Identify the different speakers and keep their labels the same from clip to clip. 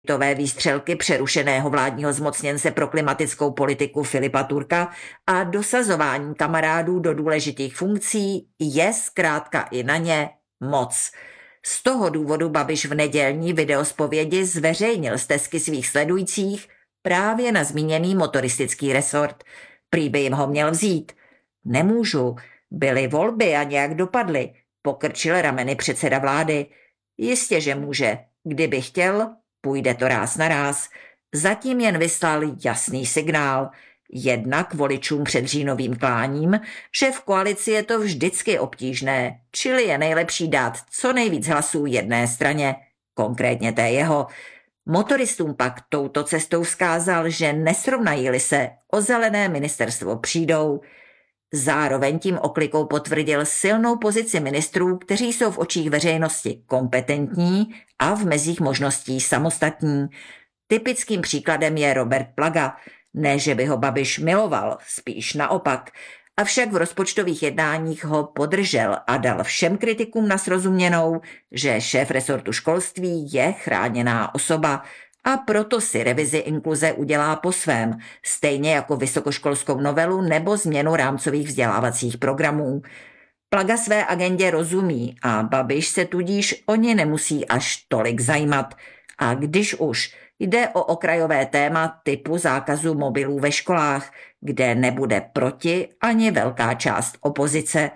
Speaker 1: tové výstřelky přerušeného vládního zmocněnce pro klimatickou politiku Filipa Turka a dosazování kamarádů do důležitých funkcí je zkrátka i na ně moc. Z toho důvodu Babiš v nedělní videospovědi zveřejnil stesky svých sledujících právě na zmíněný motoristický resort. Prý by jim ho měl vzít. Nemůžu, byly volby a nějak dopadly, pokrčil rameny předseda vlády. Jistě, že může, kdyby chtěl, půjde to ráz na ráz. Zatím jen vyslal jasný signál. Jednak voličům před říjnovým kláním, že v koalici je to vždycky obtížné, čili je nejlepší dát co nejvíc hlasů jedné straně, konkrétně té jeho. Motoristům pak touto cestou vzkázal, že nesrovnají-li se, o zelené ministerstvo přijdou. Zároveň tím oklikou potvrdil silnou pozici ministrů, kteří jsou v očích veřejnosti kompetentní a v mezích možností samostatní. Typickým příkladem je Robert Plaga. Ne, že by ho Babiš miloval, spíš naopak. Avšak v rozpočtových jednáních ho podržel a dal všem kritikům na srozuměnou, že šéf resortu školství je chráněná osoba a proto si revizi inkluze udělá po svém, stejně jako vysokoškolskou novelu nebo změnu rámcových vzdělávacích programů. Plaga své agendě rozumí a Babiš se tudíž o ně nemusí až tolik zajímat. A když už, jde o okrajové téma typu zákazu mobilů ve školách, kde nebude proti ani velká část opozice.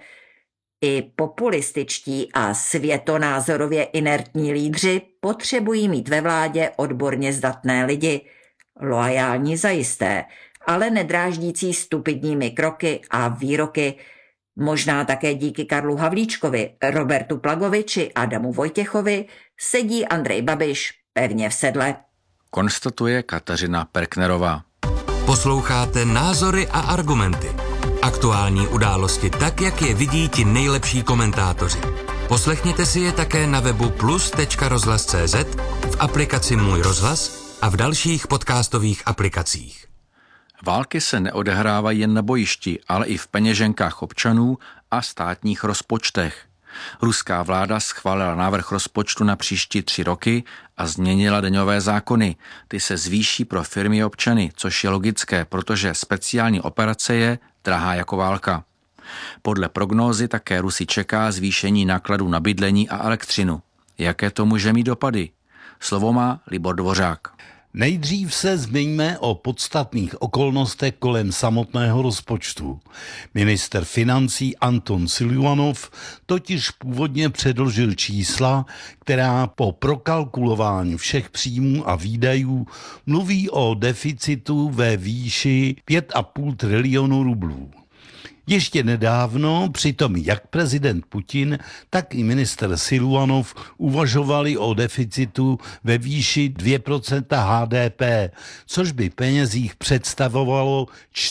Speaker 1: I populističtí a světonázorově inertní lídři potřebují mít ve vládě odborně zdatné lidi. Loajální zajisté, ale nedráždící stupidními kroky a výroky. Možná také díky Karlu Havlíčkovi, Robertu Plagovi či Adamu Vojtěchovi sedí Andrej Babiš pevně v sedle.
Speaker 2: Konstatuje Kateřina Perknerová.
Speaker 3: Posloucháte Názory a argumenty. Aktuální události tak, jak je vidí ti nejlepší komentátoři. Poslechněte si je také na webu plus.rozhlas.cz, v aplikaci Můj rozhlas a v dalších podcastových aplikacích.
Speaker 2: Války se neodehrávají jen na bojišti, ale i v peněženkách občanů a státních rozpočtech. Ruská vláda schválila návrh rozpočtu na příští 3 roky a změnila daňové zákony. Ty se zvýší pro firmy a občany, což je logické, protože speciální operace je drahá jako válka. Podle prognózy také Rusy čeká zvýšení nákladů na bydlení a elektřinu. Jaké to může mít dopady? Slovo má Libor Dvořák.
Speaker 4: Nejdřív se zmiňme o podstatných okolnostech kolem samotného rozpočtu. Ministr financí Anton Siluanov totiž původně předložil čísla, která po prokalkulování všech příjmů a výdajů mluví o deficitu ve výši 5,5 trilionu rublů. Ještě nedávno přitom jak prezident Putin, tak i ministr Siluanov uvažovali o deficitu ve výši 2% HDP, což by penězích představovalo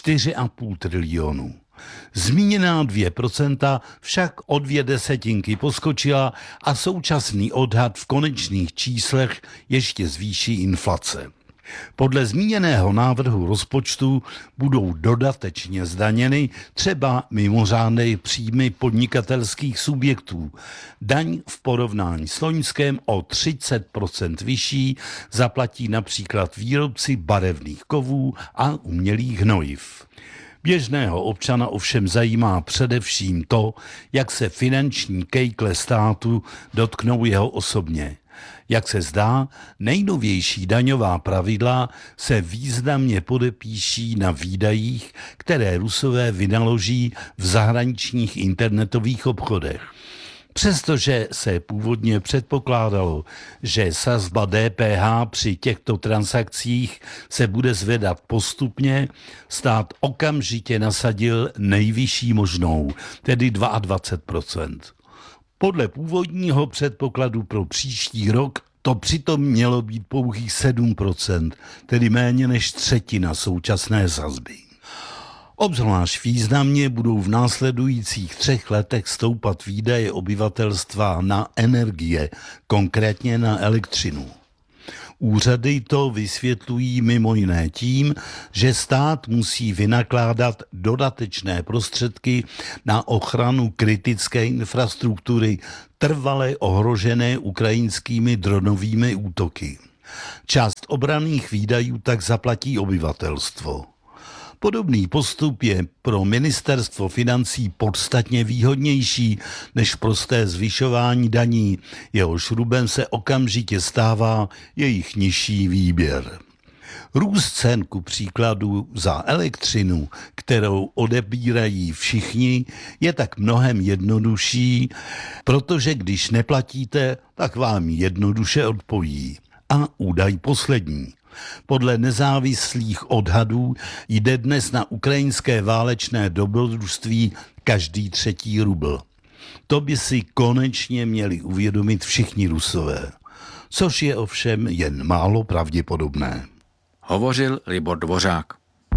Speaker 4: 4,5 trilionu. Zmíněná 2% však o 0,2 poskočila a současný odhad v konečných číslech ještě zvýší inflace. Podle zmíněného návrhu rozpočtu budou dodatečně zdaněny třeba mimořádné příjmy podnikatelských subjektů. Daň v porovnání s loňskem o 30% vyšší zaplatí například výrobci barevných kovů a umělých hnojiv. Běžného občana ovšem zajímá především to, jak se finanční kejkle státu dotknou jeho osobně. Jak se zdá, nejnovější daňová pravidla se významně podepíší na výdajích, které Rusové vynaloží v zahraničních internetových obchodech. Přestože se původně předpokládalo, že sazba DPH při těchto transakcích se bude zvedat postupně, stát okamžitě nasadil nejvyšší možnou, tedy 22%. Podle původního předpokladu pro příští rok to přitom mělo být pouhých 7%, tedy méně než třetina současné sazby. Obzvlášť významně budou v následujících 3 letech stoupat výdaje obyvatelstva na energie, konkrétně na elektřinu. Úřady to vysvětlují mimo jiné tím, že stát musí vynakládat dodatečné prostředky na ochranu kritické infrastruktury trvale ohrožené ukrajinskými dronovými útoky. Část obranných výdajů tak zaplatí obyvatelstvo. Podobný postup je pro ministerstvo financí podstatně výhodnější než prosté zvyšování daní, jehož rubem se okamžitě stává jejich nižší výběr. Růst cen ku příkladu za elektřinu, kterou odebírají všichni, je tak mnohem jednodušší, protože když neplatíte, tak vám jednoduše odpojí. A údaj poslední. Podle nezávislých odhadů jde dnes na ukrajinské válečné dobrodružství každý 3. rubl. To by si konečně měli uvědomit všichni Rusové, což je ovšem jen málo pravděpodobné.
Speaker 2: Hovořil Libor Dvořák.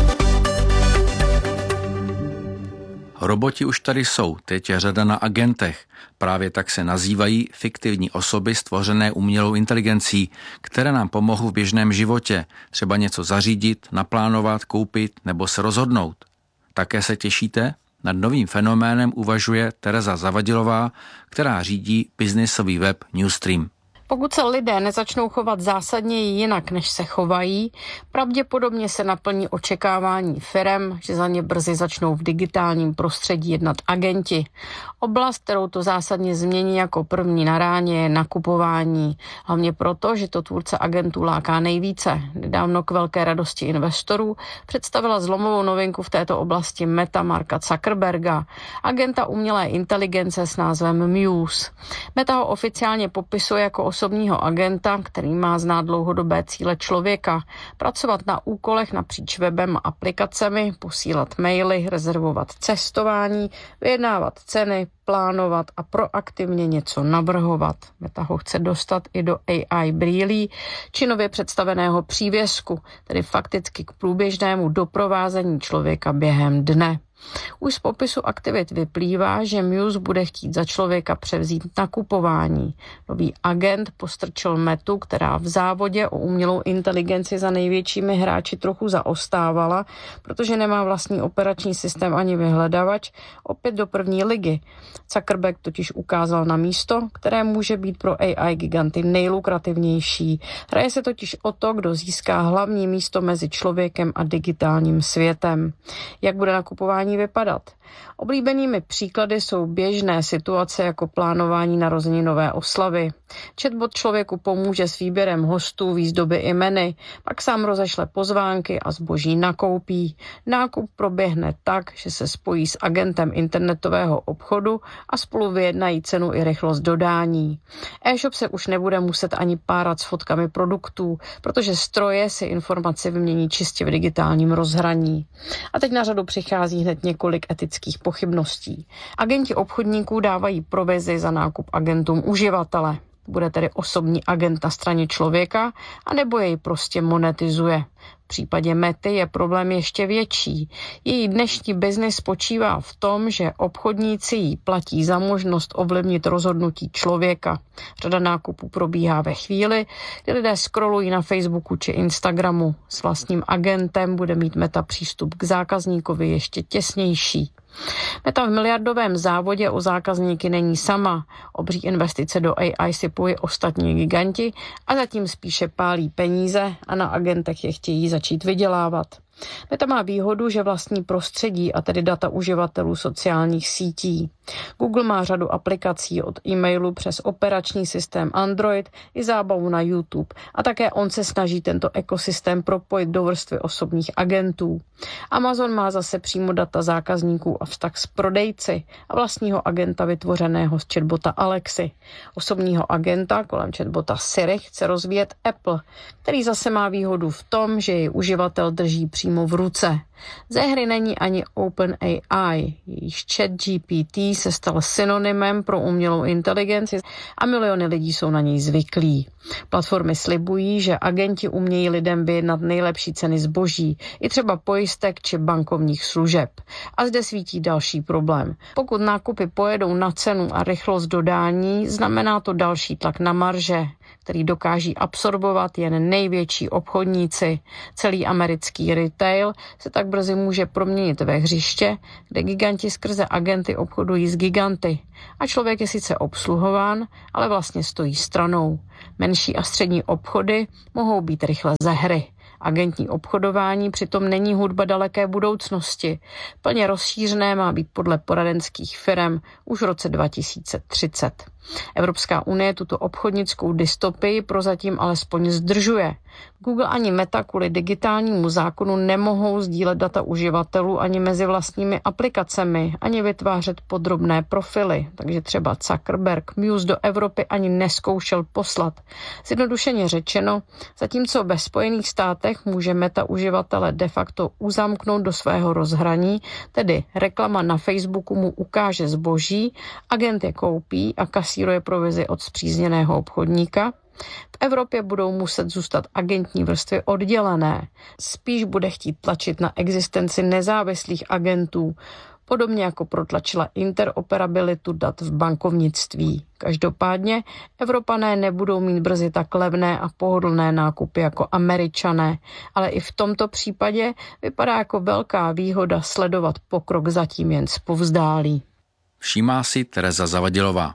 Speaker 2: Roboti už tady jsou, teď je řada na agentech. Právě tak se nazývají fiktivní osoby stvořené umělou inteligencí, které nám pomohou v běžném životě, třeba něco zařídit, naplánovat, koupit nebo se rozhodnout. Také se těšíte? Nad novým fenoménem uvažuje Tereza Zavadilová, která řídí biznisový web Newstream.
Speaker 5: Pokud se lidé nezačnou chovat zásadně jinak, než se chovají, pravděpodobně se naplní očekávání firem, že za ně brzy začnou v digitálním prostředí jednat agenti. Oblast, kterou to zásadně změní jako první na ráně, je nakupování. Hlavně proto, že to tvůrce agentů láká nejvíce. Nedávno k velké radosti investorů představila zlomovou novinku v této oblasti Meta Marka Zuckerberga, agenta umělé inteligence s názvem Muse. Meta ho oficiálně popisuje jako osobního agenta, který má znát dlouhodobé cíle člověka, pracovat na úkolech napříč webem a aplikacemi, posílat maily, rezervovat cestování, vyjednávat ceny, plánovat a proaktivně něco navrhovat. Meta ho chce dostat i do AI brýlí, či nově představeného přívěsku, tedy fakticky k průběžnému doprovázení člověka během dne. Už z popisu aktivit vyplývá, že Muse bude chtít za člověka převzít nakupování. Nový agent postrčil Metu, která v závodě o umělou inteligenci za největšími hráči trochu zaostávala, protože nemá vlastní operační systém ani vyhledavač, opět do první ligy. Zuckerberg totiž ukázal na místo, které může být pro AI giganty nejlukrativnější. Hraje se totiž o to, kdo získá hlavní místo mezi člověkem a digitálním světem. Jak bude nakupování vypadat? Oblíbenými příklady jsou běžné situace jako plánování narozeninové oslavy. Chatbot člověku pomůže s výběrem hostů, výzdoby i menu, pak sám rozešle pozvánky a zboží nakoupí. Nákup proběhne tak, že se spojí s agentem internetového obchodu a spolu vyjednají cenu i rychlost dodání. E-shop se už nebude muset ani párat s fotkami produktů, protože stroje si informace vymění čistě v digitálním rozhraní. A teď na řadu přichází hned několik etických pochybností. Agenti obchodníků dávají provizi za nákup agentům uživatele. Bude tedy osobní agent na straně člověka, anebo jej prostě monetizuje. V případě Mety je problém ještě větší. Její dnešní biznis spočívá v tom, že obchodníci jí platí za možnost ovlivnit rozhodnutí člověka. Řada nákupů probíhá ve chvíli, kdy lidé scrollují na Facebooku či Instagramu. S vlastním agentem bude mít Meta přístup k zákazníkovi ještě těsnější. Meta v miliardovém závodě o zákazníky není sama. Obří investice do AI sypují ostatní giganti a zatím spíše pálí peníze a na agentech je chtějí začít vydělávat. Meta má výhodu, že vlastní prostředí a tedy data uživatelů sociálních sítí. Google má řadu aplikací od e-mailu přes operační systém Android i zábavu na YouTube a také on se snaží tento ekosystém propojit do vrstvy osobních agentů. Amazon má zase přímo data zákazníků a vztah s prodejci a vlastního agenta vytvořeného z chatbota Alexy. Osobního agenta kolem chatbota Siri chce rozvíjet Apple, který zase má výhodu v tom, že jej uživatel drží přímo v ruce. Ze hry není ani OpenAI, jejíž ChatGPT se stal synonymem pro umělou inteligenci a miliony lidí jsou na něj zvyklí. Platformy slibují, že agenti umějí lidem vyjednat nejlepší ceny zboží, i třeba pojistek či bankovních služeb. A zde svítí další problém. Pokud nákupy pojedou na cenu a rychlost dodání, znamená to další tlak na marže, který dokáží absorbovat jen největší obchodníci. Celý americký retail se tak brzy může proměnit ve hřiště, kde giganti skrze agenty obchodují s giganty. A člověk je sice obsluhován, ale vlastně stojí stranou. Menší a střední obchody mohou být rychle ze hry. Agentní obchodování přitom není hudba daleké budoucnosti. Plně rozšířené má být podle poradenských firem už v roce 2030. Evropská unie tuto obchodnickou dystopii prozatím alespoň zdržuje. Google ani Meta kvůli digitálnímu zákonu nemohou sdílet data uživatelů ani mezi vlastními aplikacemi, ani vytvářet podrobné profily, takže třeba Zuckerberg Muse do Evropy ani neskoušel poslat. Zjednodušeně řečeno, zatímco ve Spojených státech může Meta uživatele de facto uzamknout do svého rozhraní, tedy reklama na Facebooku mu ukáže zboží, agent je koupí a kasíruje provizi od spřízněného obchodníka, v Evropě budou muset zůstat agentní vrstvy oddělené. Spíš bude chtít tlačit na existenci nezávislých agentů, podobně jako protlačila interoperabilitu dat v bankovnictví. Každopádně Evropané nebudou mít brzy tak levné a pohodlné nákupy jako Američané, ale i v tomto případě vypadá jako velká výhoda sledovat pokrok zatím jen zpovzdálí.
Speaker 2: Všímá si Tereza Zavadilová.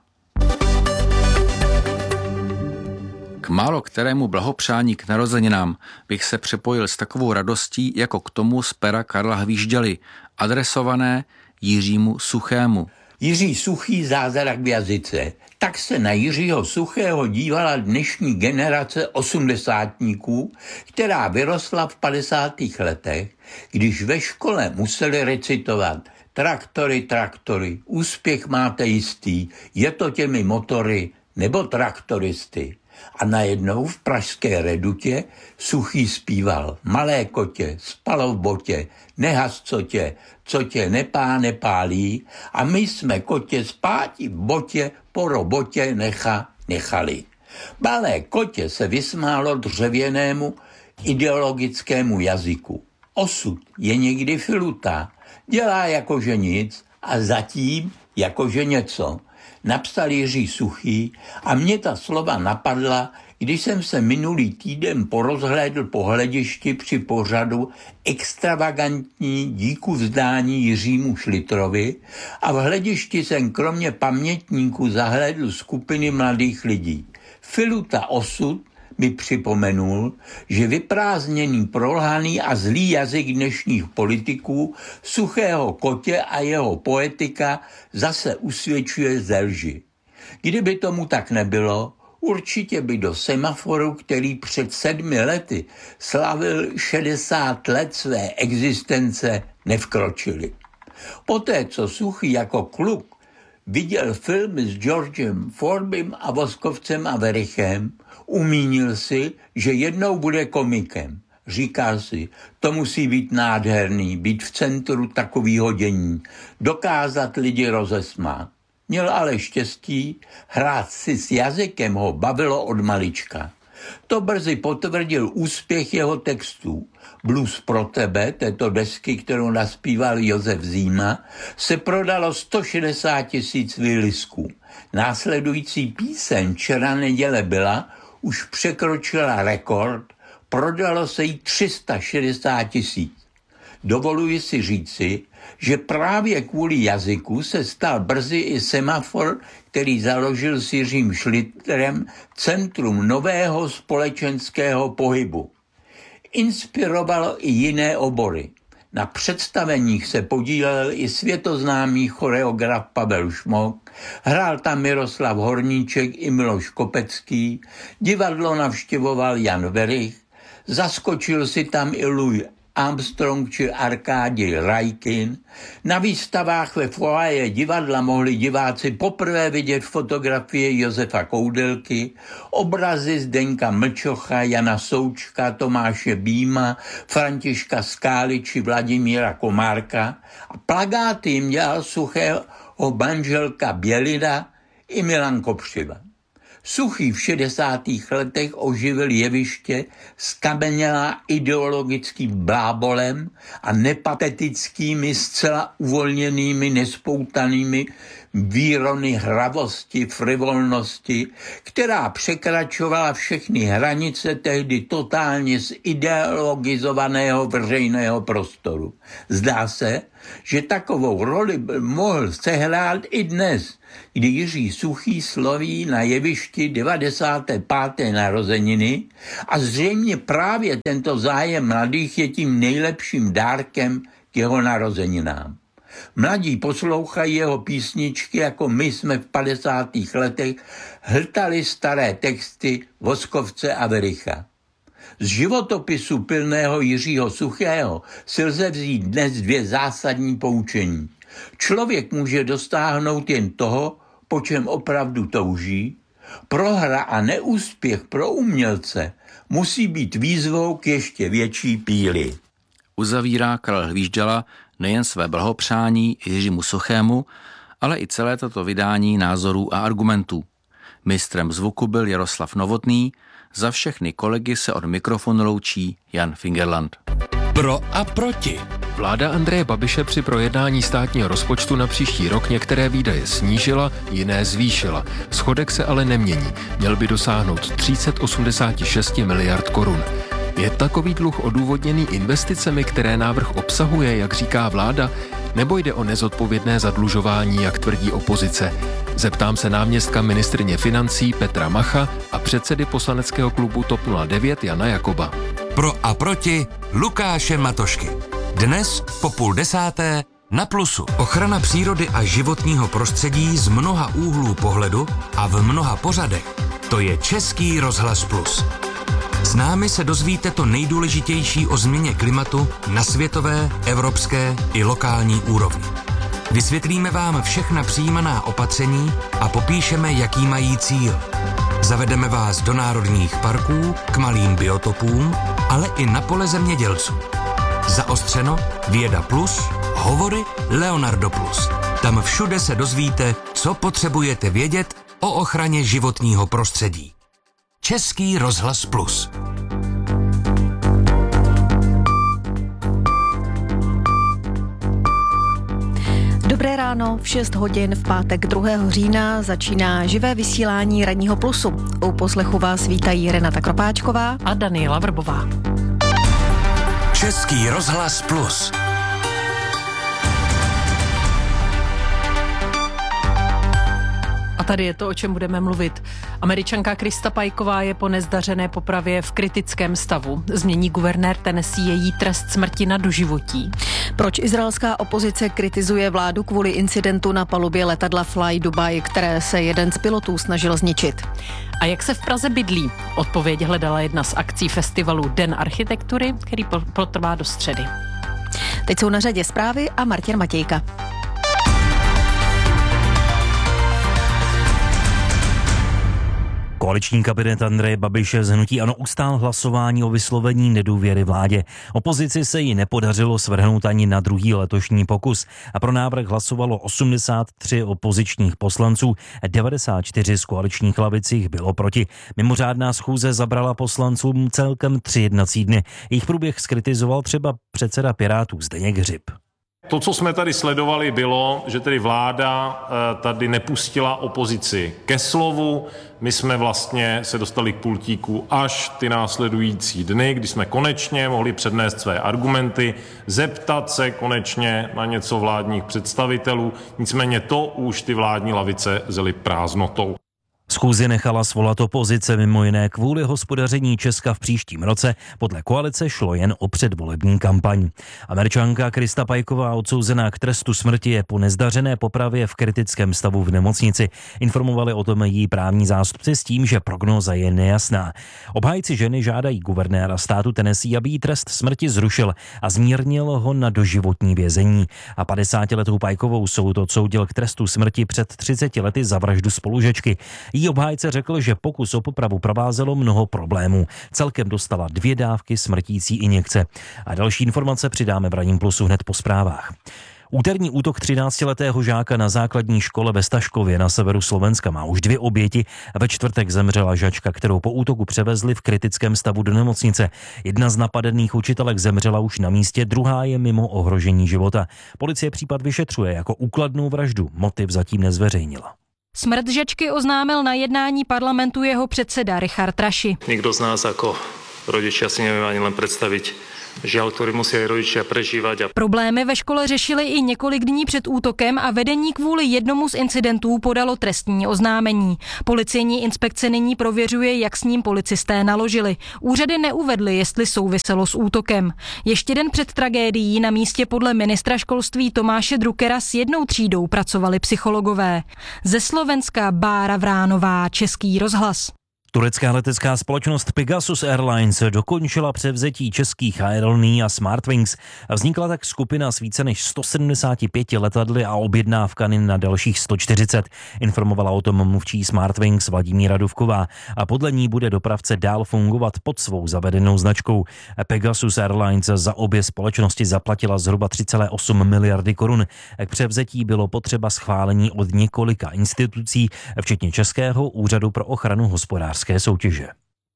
Speaker 2: K málo kterému blahopřání k narozeninám bych se připojil s takovou radostí jako k tomu z pera Karla Hvížděly, adresované Jiřímu Suchému.
Speaker 6: Jiří Suchý, zázrak v jazyce. Tak se na Jiřího Suchého dívala dnešní generace osmdesátníků, která vyrostla v 50. letech, když ve škole museli recitovat traktory, úspěch máte jistý, je to těmi motory nebo traktoristy. A najednou v pražské Redutě Suchý zpíval: malé kotě, spalo v botě, nehas co tě nepálí, a my jsme kotě spáti v botě po robotě nechali. Malé kotě se vysmálo dřevěnému ideologickému jazyku. Osud je někdy filutá, dělá jakože nic a zatím jakože něco. Napsal Jiří Suchý a mě ta slova napadla, když jsem se minulý týden porozhlédl po hledišti při pořadu extravagantní díku vzdání Jiřímu Šlitrovi a v hledišti jsem kromě pamětníků zahlédl skupiny mladých lidí. Filuta osud mi připomenul, že vyprázdněný, prolhaný a zlý jazyk dnešních politiků Suchého kotě a jeho poetika zase usvědčuje ze lži. Kdyby tomu tak nebylo, určitě by do Semaforu, který před 7 lety slavil 60 let své existence, nevkročili. Poté, co Suchý jako kluk viděl filmy s Georgem Forbym a Voskovcem a Verichem, umínil si, že jednou bude komikem. Říká si, to musí být nádherný, být v centru takového dění, dokázat lidi rozesmát. Měl ale štěstí, hrát si s jazykem ho bavilo od malička. To brzy potvrdil úspěch jeho textů. Blues pro tebe, této desky, kterou naspíval Josef Zíma, se prodalo 160 000 výlisků. Následující píseň Včera neděle byla už překročila rekord, prodalo se jí 360 000. Dovoluji si říci, že právě kvůli jazyku se stal brzy i Semafor, který založil s Jiřím Šlitrem centrum nového společenského pohybu. Inspirovalo i jiné obory. Na představeních se podílel i světoznámý choreograf Pavel Šmok, hrál tam Miroslav Horníček i Miloš Kopecký, divadlo navštěvoval Jan Verich, zaskočil si tam i Louis Armstrong či Arkádij Rajkin. Na výstavách ve foaje divadla mohli diváci poprvé vidět fotografie Josefa Koudelky, obrazy Zdeňka Mlčocha, Jana Součka, Tomáše Býma, Františka Skály či Vladimíra Komárka a plakáty jim dělal Suchého manželka Bělida i Milan Kopřiva. Suchý v 60. letech oživil jeviště, skamenělá ideologickým blábolem a nepatetickými, zcela uvolněnými, nespoutanými výrony hravosti, frivolnosti, která překračovala všechny hranice tehdy totálně zideologizovaného veřejného prostoru. Zdá se, že takovou roli mohl sehrát i dnes, kdy Jiří Suchý sloví na jevišti 95. narozeniny a zřejmě právě tento zájem mladých je tím nejlepším dárkem k jeho narozeninám. Mladí poslouchají jeho písničky, jako my jsme v 50. letech hltali staré texty Voskovce a Vericha. Z životopisu pilného Jiřího Suchého si lze vzít dnes 2 zásadní poučení. Člověk může dosáhnout jen toho, po čem opravdu touží. Prohra a neúspěch pro umělce musí být výzvou k ještě větší píli.
Speaker 2: Uzavírá Karel Hvížděla nejen své blahopřání Jiřímu Suchému, ale i celé toto vydání názorů a argumentů. Mistrem zvuku byl Jaroslav Novotný, za všechny kolegy se od mikrofonu loučí Jan Fingerland.
Speaker 3: Pro a proti.
Speaker 7: Vláda Andreje Babiše při projednání státního rozpočtu na příští rok některé výdaje snížila, jiné zvýšila. Schodek se ale nemění. Měl by dosáhnout 386 miliard korun. Je takový dluh odůvodněný investicemi, které návrh obsahuje, jak říká vláda, nebo jde o nezodpovědné zadlužování, jak tvrdí opozice? Zeptám se náměstka ministryně financí Petra Macha a předsedy poslaneckého klubu TOP 09 Jana Jakoba.
Speaker 3: Pro a proti Lukáše Matošky. Dnes po 9:30 na Plusu. Ochrana přírody a životního prostředí z mnoha úhlů pohledu a v mnoha pořadech. To je Český rozhlas Plus. S námi se dozvíte to nejdůležitější o změně klimatu na světové, evropské i lokální úrovni. Vysvětlíme vám všechna přijímaná opatření a popíšeme, jaký mají cíl. Zavedeme vás do národních parků, k malým biotopům, ale i na pole zemědělců. Zaostřeno, Věda Plus, hovory Leonardo Plus. Tam všude se dozvíte, co potřebujete vědět o ochraně životního prostředí. Český rozhlas Plus.
Speaker 8: Dobré ráno, v 6 hodin v pátek 2. října začíná živé vysílání Ranního Plusu. U poslechu vás vítají Renata Kropáčková
Speaker 5: a Daniela Vrbová.
Speaker 3: Český rozhlas Plus.
Speaker 5: A tady je to, o čem budeme mluvit. Američanka Krista Pajková je po nezdařené popravě v kritickém stavu. Změní guvernér Tennessee její trest smrti na doživotí.
Speaker 8: Proč izraelská opozice kritizuje vládu kvůli incidentu na palubě letadla Fly Dubai, které se jeden z pilotů snažil zničit?
Speaker 5: A jak se v Praze bydlí? Odpověď hledala jedna z akcí festivalu Den architektury, který potrvá do středy.
Speaker 8: Teď jsou na řadě zprávy a Martin Matějka.
Speaker 9: Koaliční kabinet Andreje Babiše z hnutí ANO ustál hlasování o vyslovení nedůvěry vládě. Opozici se jí nepodařilo svrhnout ani na druhý letošní pokus a pro návrh hlasovalo 83 opozičních poslanců, 94 z koaličních lavic jich bylo proti. Mimořádná schůze zabrala poslancům celkem 3 jednací dny. Jejich průběh zkritizoval třeba předseda Pirátů Zdeněk Hřib.
Speaker 10: To, co jsme tady sledovali, bylo, že tedy vláda tady nepustila opozici ke slovu. My jsme vlastně se dostali k pultíku až ty následující dny, kdy jsme konečně mohli přednést své argumenty, zeptat se konečně na něco vládních představitelů. Nicméně to už ty vládní lavice zely prázdnotou.
Speaker 9: Schůzi nechala svolat opozice mimo jiné kvůli hospodaření Česka v příštím roce. Podle koalice šlo jen o předvolební kampaň. Američanka Krista Pajková, odsouzená k trestu smrti, je po nezdařené popravě v kritickém stavu v nemocnici. Informovali o tom její právní zástupci s tím, že prognóza je nejasná. Obhájci ženy žádají guvernéra státu Tennessee, aby jí trest smrti zrušil a zmírnil ho na doživotní vězení. A 50letou Pajkovou soud odsoudil k trestu smrti před 30 lety za vraždu spolužečky. Jí obhájce řekl, že pokus o popravu provázelo mnoho problémů. Celkem dostala 2 dávky smrtící injekce. A další informace přidáme v Ranním Plusu hned po zprávách. Úterní útok 13letého žáka na základní škole ve Staškově na severu Slovenska má už 2 oběti. Ve čtvrtek zemřela žačka, kterou po útoku převezli v kritickém stavu do nemocnice. Jedna z napadených učitelek zemřela už na místě, druhá je mimo ohrožení života. Policie případ vyšetřuje jako úkladnou vraždu. Motiv zatím nezveřejnila.
Speaker 11: Smrt žačky oznámil na jednání parlamentu jeho předseda Richard Raši.
Speaker 12: Nikdo z nás ako rodičia si nevie ani len predstaviť žiaľ, ktorý musí aj rodičia prežívať.
Speaker 11: Problémy ve škole řešili i několik dní před útokem a vedení kvůli jednomu z incidentů podalo trestní oznámení. Policejní inspekce nyní prověřuje, jak s ním policisté naložili. Úřady neuvedly, jestli souviselo s útokem. Ještě den před tragédií na místě podle ministra školství Tomáše Druckera s 1 třídou pracovali psychologové. Ze Slovenska Bára Vránová, Český rozhlas.
Speaker 9: Turecká letecká společnost Pegasus Airlines dokončila převzetí českých Aerolinii a Smartwings. Vznikla tak skupina s více než 175 letadly a objednávkami na dalších 140. Informovala o tom mluvčí Smartwings Vladimíra Duvková a podle ní bude dopravce dál fungovat pod svou zavedenou značkou. Pegasus Airlines za obě společnosti zaplatila zhruba 3,8 miliardy korun. K převzetí bylo potřeba schválení od několika institucí, včetně Českého úřadu pro ochranu hospodářské soutěže.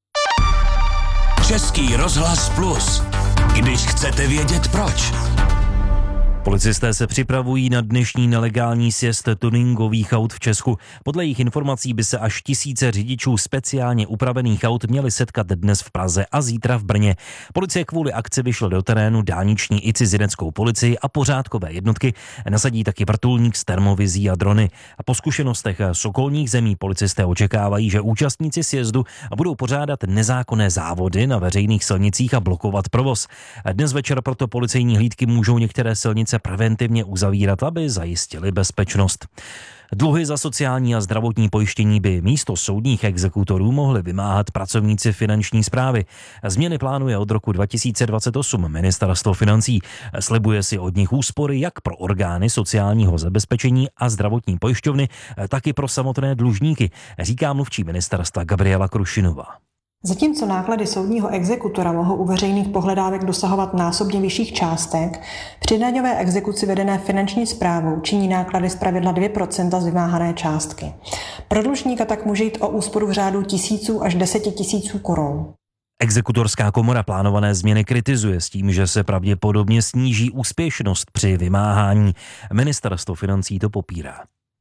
Speaker 3: Český rozhlas Plus. Když chcete vědět proč.
Speaker 9: Policisté se připravují na dnešní nelegální sjezd tuningových aut v Česku. Podle jejich informací by se až 1000 řidičů speciálně upravených aut měli setkat dnes v Praze a zítra v Brně. Policie kvůli akci vyšla do terénu, dálniční i cizineckou policii a pořádkové jednotky. Nasadí taky vrtulník s termovizí a drony. A po zkušenostech z okolních zemí policisté očekávají, že účastníci sjezdu budou pořádat nezákonné závody na veřejných silnicích a blokovat provoz. Dnes večer proto policejní hlídky můžou některé silnice preventivně uzavírat, aby zajistili bezpečnost. Dluhy za sociální a zdravotní pojištění by místo soudních exekutorů mohli vymáhat pracovníci finanční správy. Změny plánuje od roku 2028 ministerstvo financí. Slibuje si od nich úspory jak pro orgány sociálního zabezpečení a zdravotní pojišťovny, tak i pro samotné dlužníky, říká mluvčí ministerstva Gabriela Krušinová.
Speaker 13: Zatímco náklady soudního exekutora mohou u veřejných pohledávek dosahovat násobně vyšších částek, při daňové exekuci vedené finanční správou činí náklady zpravidla 2% z vymáhané částky. Pro dlužníka tak může jít o úsporu v řádu tisíců až 10 000 korun.
Speaker 9: Exekutorská komora plánované změny kritizuje s tím, že se pravděpodobně sníží úspěšnost při vymáhání. Ministerstvo financí to popírá.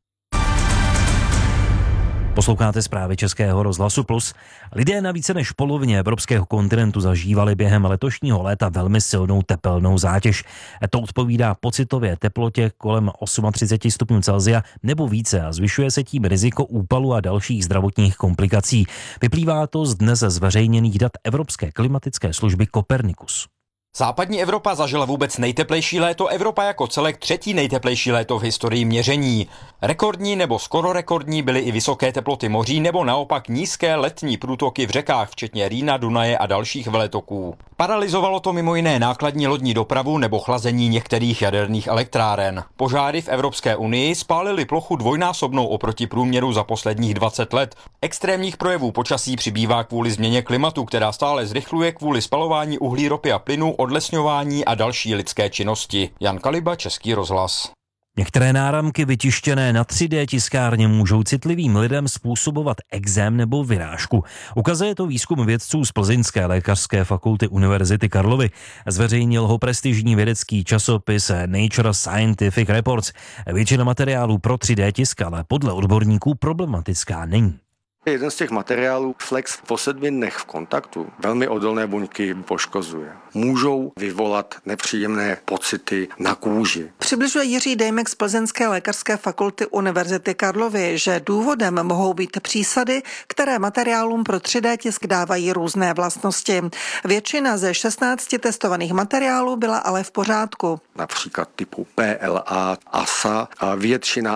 Speaker 9: Posloucháte zprávy Českého rozhlasu Plus. Lidé na více než polovině evropského kontinentu zažívali během letošního léta velmi silnou tepelnou zátěž. To odpovídá pocitově teplotě kolem 38 stupňů Celsia nebo více a zvyšuje se tím riziko úpalu a dalších zdravotních komplikací. Vyplývá to z dnes zveřejněných dat Evropské klimatické služby Copernicus.
Speaker 14: Západní Evropa zažila vůbec nejteplejší léto, Evropa jako celek 3. nejteplejší léto v historii měření. Rekordní nebo skoro rekordní byly i vysoké teploty moří nebo naopak nízké letní průtoky v řekách, včetně Rýna, Dunaje a dalších veletoků. Paralyzovalo to mimo jiné nákladní lodní dopravu nebo chlazení některých jaderných elektráren. Požáry v Evropské unii spálily plochu dvojnásobnou oproti průměru za posledních 20 let. Extrémních projevů počasí přibývá kvůli změně klimatu, která stále zrychluje kvůli spalování uhlí, ropy a plynu, odlesňování a další lidské činnosti. Jan Kaliba, Český rozhlas.
Speaker 9: Některé náramky vytištěné na 3D tiskárně můžou citlivým lidem způsobovat ekzém nebo vyrážku. Ukazuje to výzkum vědců z Plzeňské lékařské fakulty Univerzity Karlovy. Zveřejnil ho prestižní vědecký časopis Nature Scientific Reports. Většina materiálů pro 3D tisk ale podle odborníků problematická není.
Speaker 15: Jeden z těch materiálů Flex po 7 dnech v kontaktu velmi odolné buňky poškozuje. Můžou vyvolat nepříjemné pocity na kůži.
Speaker 16: Přibližuje Jiří Dejmek z Plzeňské lékařské fakulty Univerzity Karlovy, že důvodem mohou být přísady, které materiálům pro 3D tisk dávají různé vlastnosti. Většina ze 16 testovaných materiálů byla ale v pořádku.
Speaker 15: Například typu PLA, ASA a většina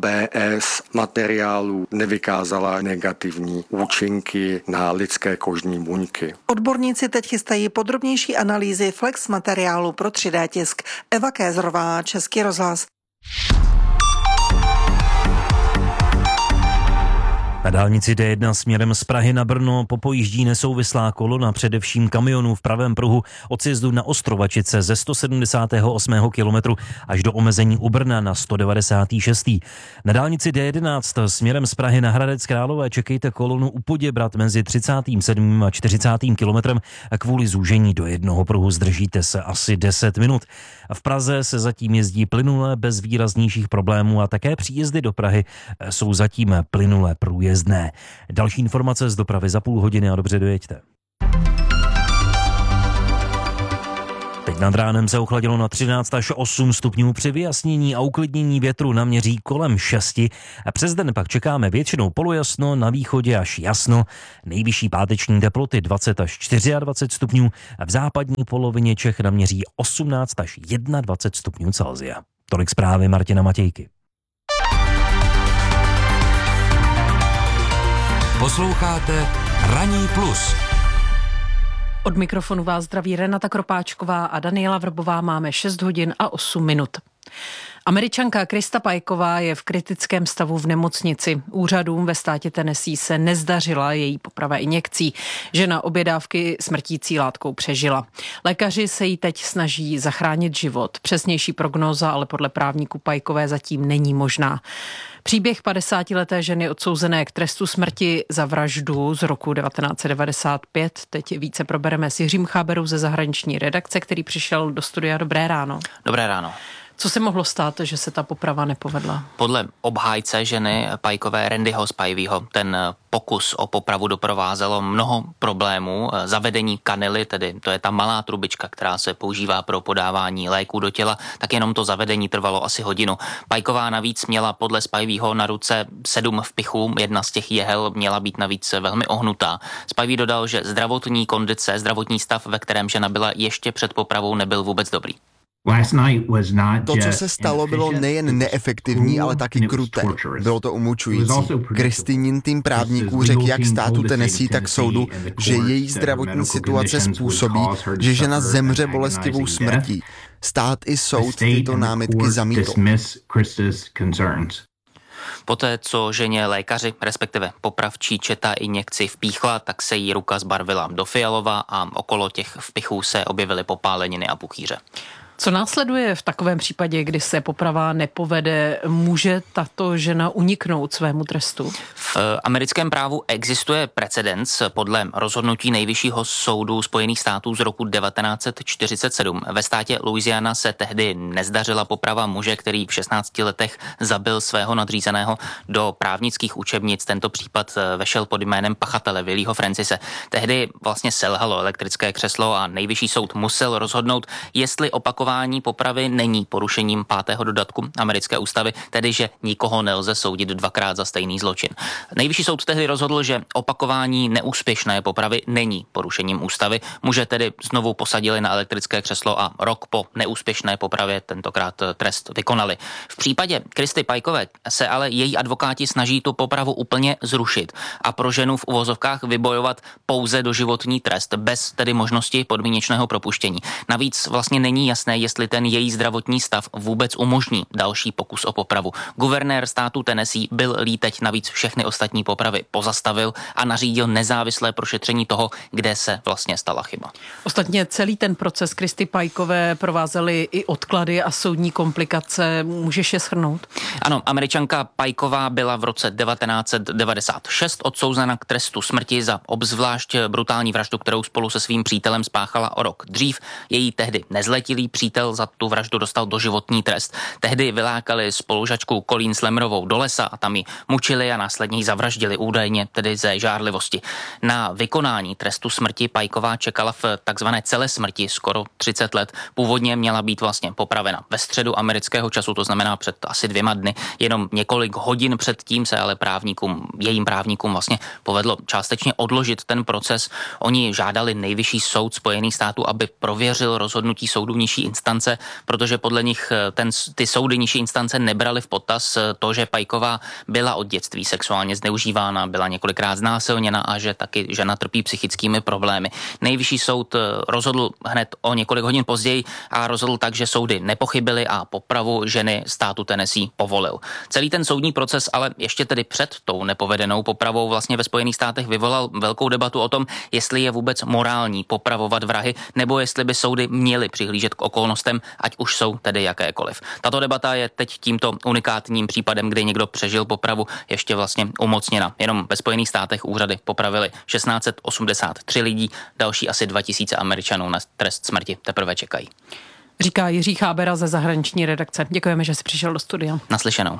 Speaker 15: ABS materiálů nevykázala negativní účinky na lidské kožní buňky.
Speaker 16: Odborníci teď chystají podrobnější analýzy flex materiálu pro 3D tisk. Eva Kézrová, Český rozhlas.
Speaker 9: Na dálnici D1 směrem z Prahy na Brno popojíždí nesouvislá kolona, především kamionů v pravém pruhu od sjezdu na Ostrovačice ze 178. kilometru až do omezení u Brna na 196. Na dálnici D11 směrem z Prahy na Hradec Králové čekejte kolonu u Poděbrad mezi 37. a 40. kilometrem a kvůli zúžení do jednoho pruhu zdržíte se asi 10 minut. V Praze se zatím jezdí plynule bez výraznějších problémů a také příjezdy do Prahy jsou zatím plynule průjezdné. Další informace z dopravy za půl hodiny a dobře dojeďte. Teď nad ránem se ochladilo na 13 až 8 stupňů, při vyjasnění a uklidnění větru naměří kolem 6. A přes den pak čekáme většinou polojasno, na východě až jasno. Nejvyšší páteční teploty 20 až 24 stupňů a v západní polovině Čech naměří 18 až 21 stupňů Celsia. Tolik zprávy Martina Matějky.
Speaker 3: Posloucháte Ranní plus.
Speaker 17: Od mikrofonu vás zdraví Renata Kropáčková a Daniela Vrbová. Máme 6 hodin a 8 minut. Američanka Krista Pajková je v kritickém stavu v nemocnici. Úřadům ve státě Tennessee se nezdařila její poprava injekcí. Žena obě dávky smrtící látkou přežila. Lékaři se jí teď snaží zachránit život. Přesnější prognóza ale podle právníků Pajkové zatím není možná. Příběh 50leté ženy odsouzené k trestu smrti za vraždu z roku 1995 teď více probereme s Jiřím Cháberou ze zahraniční redakce, který přišel do studia. Dobré ráno.
Speaker 18: Dobré ráno.
Speaker 17: Co se mohlo stát, že se ta poprava nepovedla?
Speaker 18: Podle obhájce ženy Pajkové Randyho Spiveyho ten pokus o popravu doprovázelo mnoho problémů. Zavedení kanily, tedy to je ta malá trubička, která se používá pro podávání léků do těla, tak jenom to zavedení trvalo asi hodinu. Pajková navíc měla podle Spiveyho na ruce 7 vpichů, jedna z těch jehel měla být navíc velmi ohnutá. Spivey dodal, že zdravotní stav, ve kterém žena byla ještě před popravou, nebyl vůbec dobrý.
Speaker 19: To, co se stalo, bylo nejen neefektivní, ale taky kruté. Bylo to umučující. Kristýnin tým právníků řekl jak státu Tennessee, tak soudu, že její zdravotní situace způsobí, že žena zemře bolestivou smrtí. Stát i soud tyto námitky zamítl.
Speaker 18: Poté, co ženě lékaři, respektive popravčí četa injekci vpíchla, tak se jí ruka zbarvila do fialova a okolo těch vpichů se objevily popáleniny a puchýře.
Speaker 17: Co následuje v takovém případě, kdy se poprava nepovede? Může tato žena uniknout svému trestu?
Speaker 18: V americkém právu existuje precedens podle rozhodnutí Nejvyššího soudu Spojených států z roku 1947. Ve státě Louisiana se tehdy nezdařila poprava muže, který v 16 letech zabil svého nadřízeného. Do právnických učebnic tento případ vešel pod jménem pachatele Willieho Francise. Tehdy vlastně selhalo elektrické křeslo a Nejvyšší soud musel rozhodnout, jestli opakování popravy není porušením 5. dodatku americké ústavy, tedy že nikoho nelze soudit dvakrát za stejný zločin. Nejvyšší soud tehdy rozhodl, že opakování neúspěšné popravy není porušením ústavy. Muže tedy znovu posadili na elektrické křeslo a rok po neúspěšné popravě tentokrát trest vykonali. V případě Kristy Pajkové se ale její advokáti snaží tu popravu úplně zrušit a pro ženu v uvozovkách vybojovat pouze doživotní trest bez tedy možnosti podmínečného propuštění. Navíc vlastně není jasné, jestli ten její zdravotní stav vůbec umožní další pokus o popravu. Guvernér státu Tennessee Bill Lee teď navíc všechny ostatní popravy pozastavil a nařídil nezávislé prošetření toho, kde se vlastně stala chyba.
Speaker 17: Ostatně celý ten proces Kristy Pajkové provázely i odklady a soudní komplikace. Můžeš je shrnout?
Speaker 18: Ano, Američanka Pajková byla v roce 1996 odsouzena k trestu smrti za obzvlášť brutální vraždu, kterou spolu se svým přítelem spáchala o rok dřív. Její tehdy nezletilý přítel za tu vraždu dostal doživotní trest. Tehdy vylákali spolužačku Colleen Slammerovou do lesa a tam ji mučili a následně ji zavraždili údajně tedy ze žárlivosti. Na vykonání trestu smrti Pajková čekala v takzvané celé smrti skoro 30 let. Původně měla být vlastně popravena ve středu amerického času, to znamená před asi 2 dny. Jenom několik hodin předtím se ale jejím právníkům vlastně povedlo částečně odložit ten proces. Oni žádali Nejvyšší soud Spojených států, aby prověřil rozhodnutí soudu nižší instance, protože podle nich ty soudy nižší instance nebrali v potaz to, že Pajková byla od dětství sexuálně zneužívána, byla několikrát znásilněna a že taky žena trpí psychickými problémy. Nejvyšší soud rozhodl hned o několik hodin později a rozhodl tak, že soudy nepochybily a popravu ženy státu Tennessee povolil. Celý ten soudní proces ale ještě tedy před tou nepovedenou popravou vlastně ve Spojených státech vyvolal velkou debatu o tom, jestli je vůbec morální popravovat vrahy, nebo jestli by soudy měly přihlížet k okolnostem, ať už jsou tedy jakékoliv. Tato debata je teď tímto unikátním případem, kdy někdo přežil popravu, ještě vlastně umocněna. Jenom ve Spojených státech úřady popravili 1683 lidí, další asi 2000 Američanů na trest smrti teprve čekají.
Speaker 17: Říká Jiří Chábera ze zahraniční redakce. Děkujeme, že jsi přišel do studia.
Speaker 18: Naslyšenou.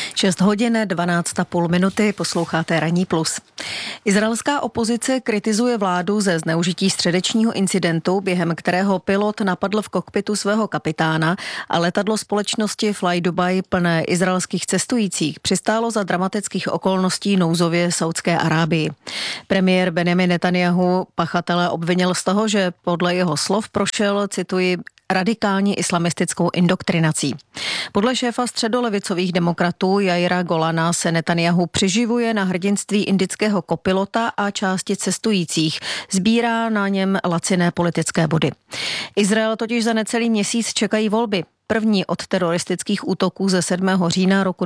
Speaker 8: 6 hodin 12,5 minuty, posloucháte Ranní plus. Izraelská opozice kritizuje vládu ze zneužití středečního incidentu, během kterého pilot napadl v kokpitu svého kapitána a letadlo společnosti Fly Dubai plné izraelských cestujících přistálo za dramatických okolností nouzově Saudské Arábii. Premiér Benjamin Netanjahu pachatele obvinil z toho, že podle jeho slov prošel, cituji, radikální islamistickou indoktrinací. Podle šéfa středolevicových demokratů Jaira Golana se Netanjahu přiživuje na hrdinství indického kopilota a části cestujících. Sbírá na něm laciné politické body. Izrael totiž za necelý měsíc čekají volby. První od teroristických útoků ze 7. října roku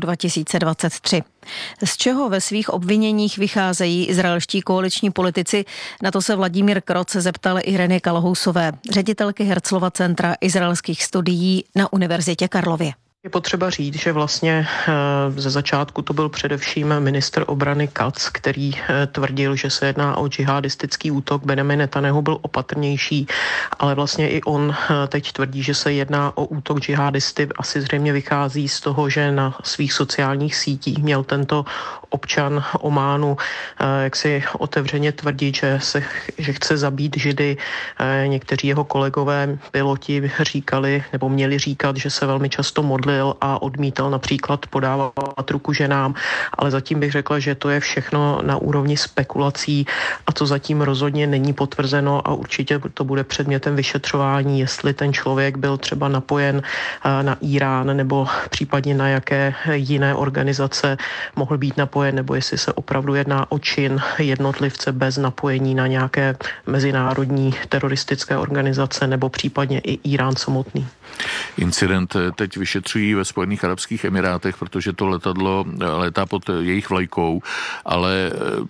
Speaker 8: 2023. Z čeho ve svých obviněních vycházejí izraelští koaliční politici? Na to se Vladimír Kroc zeptal Ireny Kalohousové, ředitelky Herzlova centra izraelských studií na Univerzitě Karlově.
Speaker 20: Je potřeba říct, že vlastně ze začátku to byl především ministr obrany Katz, který tvrdil, že se jedná o džihadistický útok. Benjamin Netanjahu byl opatrnější, ale vlastně i on teď tvrdí, že se jedná o útok džihadisty. Asi zřejmě vychází z toho, že na svých sociálních sítích měl tento občan Ománu jak si otevřeně tvrdit, že chce zabít Židy. Někteří jeho kolegové piloti říkali nebo měli říkat, že se velmi často modlil a odmítal například podávat ruku ženám, ale zatím bych řekla, že to je všechno na úrovni spekulací a to zatím rozhodně není potvrzeno a určitě to bude předmětem vyšetřování, jestli ten člověk byl třeba napojen na Irán nebo případně na jaké jiné organizace mohl být napojen, nebo jestli se opravdu jedná o čin jednotlivce bez napojení na nějaké mezinárodní teroristické organizace nebo případně i Irán samotný.
Speaker 21: Incident teď vyšetřují ve Spojených arabských emirátech, protože to letadlo létá pod jejich vlajkou, ale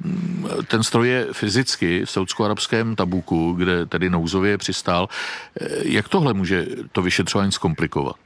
Speaker 21: ten stroj je fyzicky v saúdsko-arabském Tabuku, kde tedy nouzově přistál. Jak tohle může to vyšetřování zkomplikovat?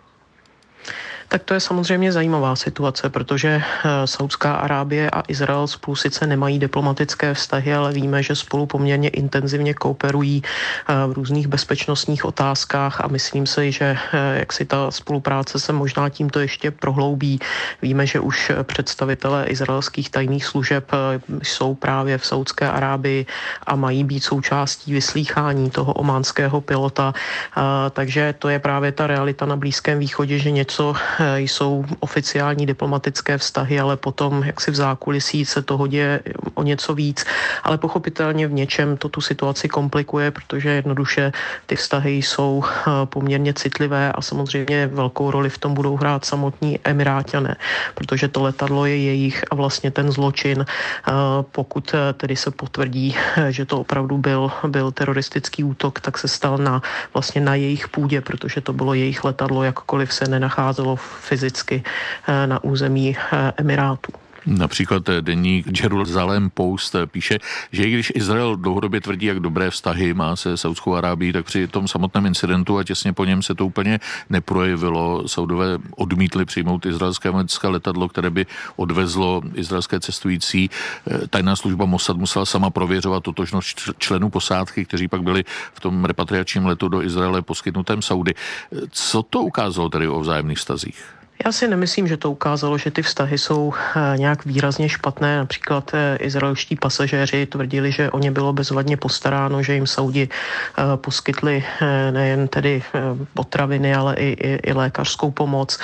Speaker 20: Tak to je samozřejmě zajímavá situace, protože Saúdská Arábie a Izrael spolu sice nemají diplomatické vztahy, ale víme, že spolu poměrně intenzivně kooperují v různých bezpečnostních otázkách a myslím si, že jak si ta spolupráce se možná tímto ještě prohloubí. Víme, že už představitelé izraelských tajných služeb jsou právě v Saúdské Arábii a mají být součástí vyslýchání toho ománského pilota, takže to je právě ta realita na Blízkém východě, že něco jsou oficiální diplomatické vztahy, ale potom, jak si v zákulisí se toho děje o něco víc, ale pochopitelně v něčem to tu situaci komplikuje, protože jednoduše ty vztahy jsou poměrně citlivé a samozřejmě velkou roli v tom budou hrát samotní Emiráťané, protože to letadlo je jejich a vlastně ten zločin, pokud tedy se potvrdí, že to opravdu byl teroristický útok, tak se stal vlastně na jejich půdě, protože to bylo jejich letadlo, jakkoliv se nenacházelo fyzicky na území Emirátů.
Speaker 21: Například deník Jerusalem Post píše, že i když Izrael dlouhodobě tvrdí, jak dobré vztahy má se Saudskou Arábií, tak při tom samotném incidentu a těsně po něm se to úplně neprojevilo. Saudové odmítli přijmout izraelské vojenské letadlo, které by odvezlo izraelské cestující. Tajná služba Mossad musela sama prověřovat totožnost členů posádky, kteří pak byli v tom repatriačním letu do Izraele poskytnutém Saudy. Co to ukázalo tedy o vzájemných vztazích?
Speaker 20: Já si nemyslím, že to ukázalo, že ty vztahy jsou nějak výrazně špatné. Například izraelští pasažéři tvrdili, že o ně bylo bezvadně postaráno, že jim Saudi poskytli nejen tedy potraviny, ale i lékařskou pomoc.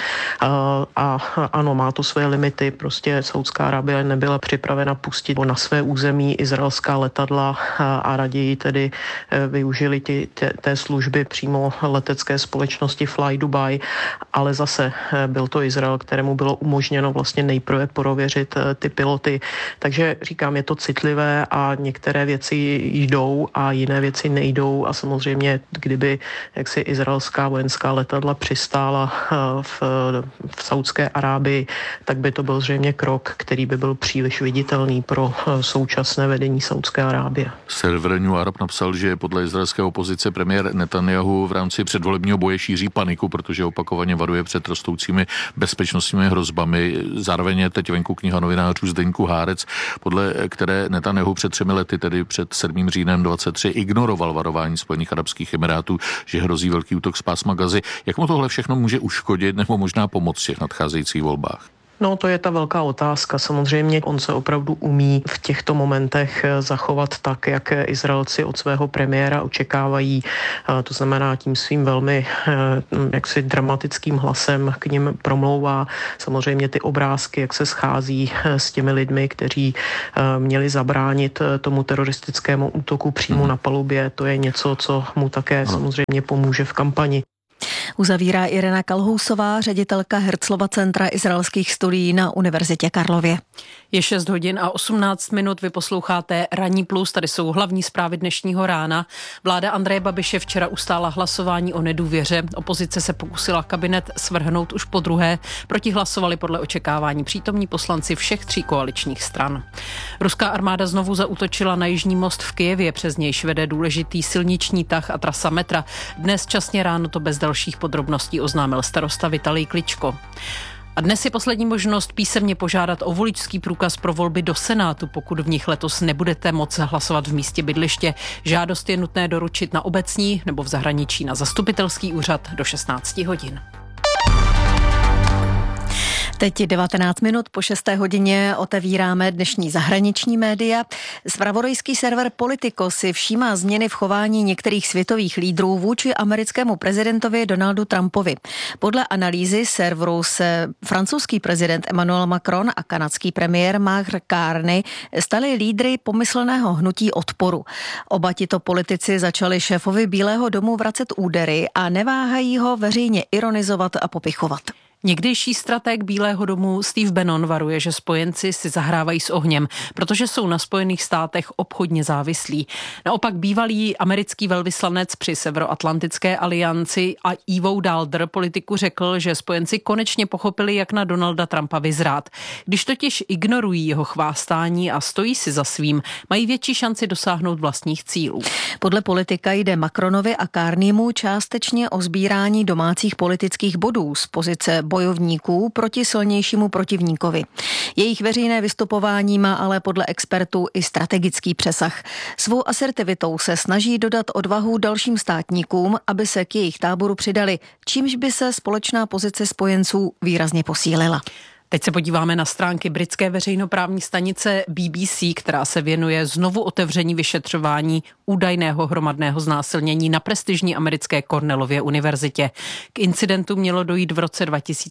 Speaker 20: A ano, má to své limity. Prostě Saudská Arábie nebyla připravena pustit na své území izraelská letadla a raději tedy využili té služby přímo letecké společnosti Fly Dubai, ale zase byl to Izrael, kterému bylo umožněno vlastně nejprve prověřit ty piloty. Takže říkám, je to citlivé a některé věci jdou a jiné věci nejdou a samozřejmě, kdyby jaksi izraelská vojenská letadla přistála v Saudské Arábii, tak by to byl zřejmě krok, který by byl příliš viditelný pro současné vedení Saudské Arábie.
Speaker 21: Server New Arab napsal, že podle izraelské opozice premiér Netanyahu v rámci předvolebního boje šíří paniku, protože opakovaně varuje před rostoucími bezpečnostními hrozbami. Zároveň je teď venku kniha novinářů Zdeňku Hárec, podle které Netanyahu před 3 lety, tedy před 7. říjnem 23, ignoroval varování Spojených arabských emirátů, že hrozí velký útok z pásma Gazy. Jak mu tohle všechno může uškodit nebo možná pomoct v těch nadcházejících volbách?
Speaker 20: No, to je ta velká otázka. Samozřejmě on se opravdu umí v těchto momentech zachovat tak, jak Izraelci od svého premiéra očekávají. To znamená, tím svým velmi jaksi dramatickým hlasem k nim promlouvá. Samozřejmě ty obrázky, jak se schází s těmi lidmi, kteří měli zabránit tomu teroristickému útoku přímo na palubě, to je něco, co mu také samozřejmě pomůže v kampani.
Speaker 8: Uzavírá Irena Kalhousová, ředitelka Herzlova centra izraelských studií na Univerzitě Karlově.
Speaker 17: Je 6 hodin a 18 minut, vy posloucháte Ranní plus, tady jsou hlavní zprávy dnešního rána. Vláda Andreje Babiše včera ustála hlasování o nedůvěře. Opozice se pokusila kabinet svrhnout už podruhé. Proti hlasovali podle očekávání přítomní poslanci všech 3 koaličních stran. Ruská armáda znovu zaútočila na Jižní most v Kyjevě, přes nějž vede důležitý silniční tah a trasa metra. Dnes časně ráno to bez dalších podrobností oznámil starosta Vitalij Kličko. A dnes je poslední možnost písemně požádat o voličský průkaz pro volby do Senátu, pokud v nich letos nebudete moci hlasovat v místě bydliště. Žádost je nutné doručit na obecní nebo v zahraničí na zastupitelský úřad do 16 hodin.
Speaker 8: Teď 19 minut po 6. hodině otevíráme dnešní zahraniční média. Zpravodajský server Politico si všímá změny v chování některých světových lídrů vůči americkému prezidentovi Donaldu Trumpovi. Podle analýzy serveru se francouzský prezident Emmanuel Macron a kanadský premiér Mark Carney stali lídry pomyslného hnutí odporu. Oba tito politici začali šéfovi Bílého domu vracet údery a neváhají ho veřejně ironizovat a popichovat.
Speaker 17: Někdejší stratég Bílého domu Steve Bannon varuje, že spojenci si zahrávají s ohněm, protože jsou na Spojených státech obchodně závislí. Naopak bývalý americký velvyslanec při Severoatlantické alianci a Ivo Daalder Politiku řekl, že spojenci konečně pochopili, jak na Donalda Trumpa vyzrát. Když totiž ignorují jeho chvástání a stojí si za svým, mají větší šanci dosáhnout vlastních cílů.
Speaker 8: Podle Politika jde Macronovi a Carneymu částečně o sbírání domácích politických bodů z pozice bojovníků proti silnějšímu protivníkovi. Jejich veřejné vystupování má ale podle expertů i strategický přesah. Svou asertivitou se snaží dodat odvahu dalším státníkům, aby se k jejich táboru přidali, čímž by se společná pozice spojenců výrazně posílila.
Speaker 17: Teď se podíváme na stránky britské veřejnoprávní stanice BBC, která se věnuje znovu otevření vyšetřování údajného hromadného znásilnění na prestižní americké Cornellově univerzitě. K incidentu mělo dojít v roce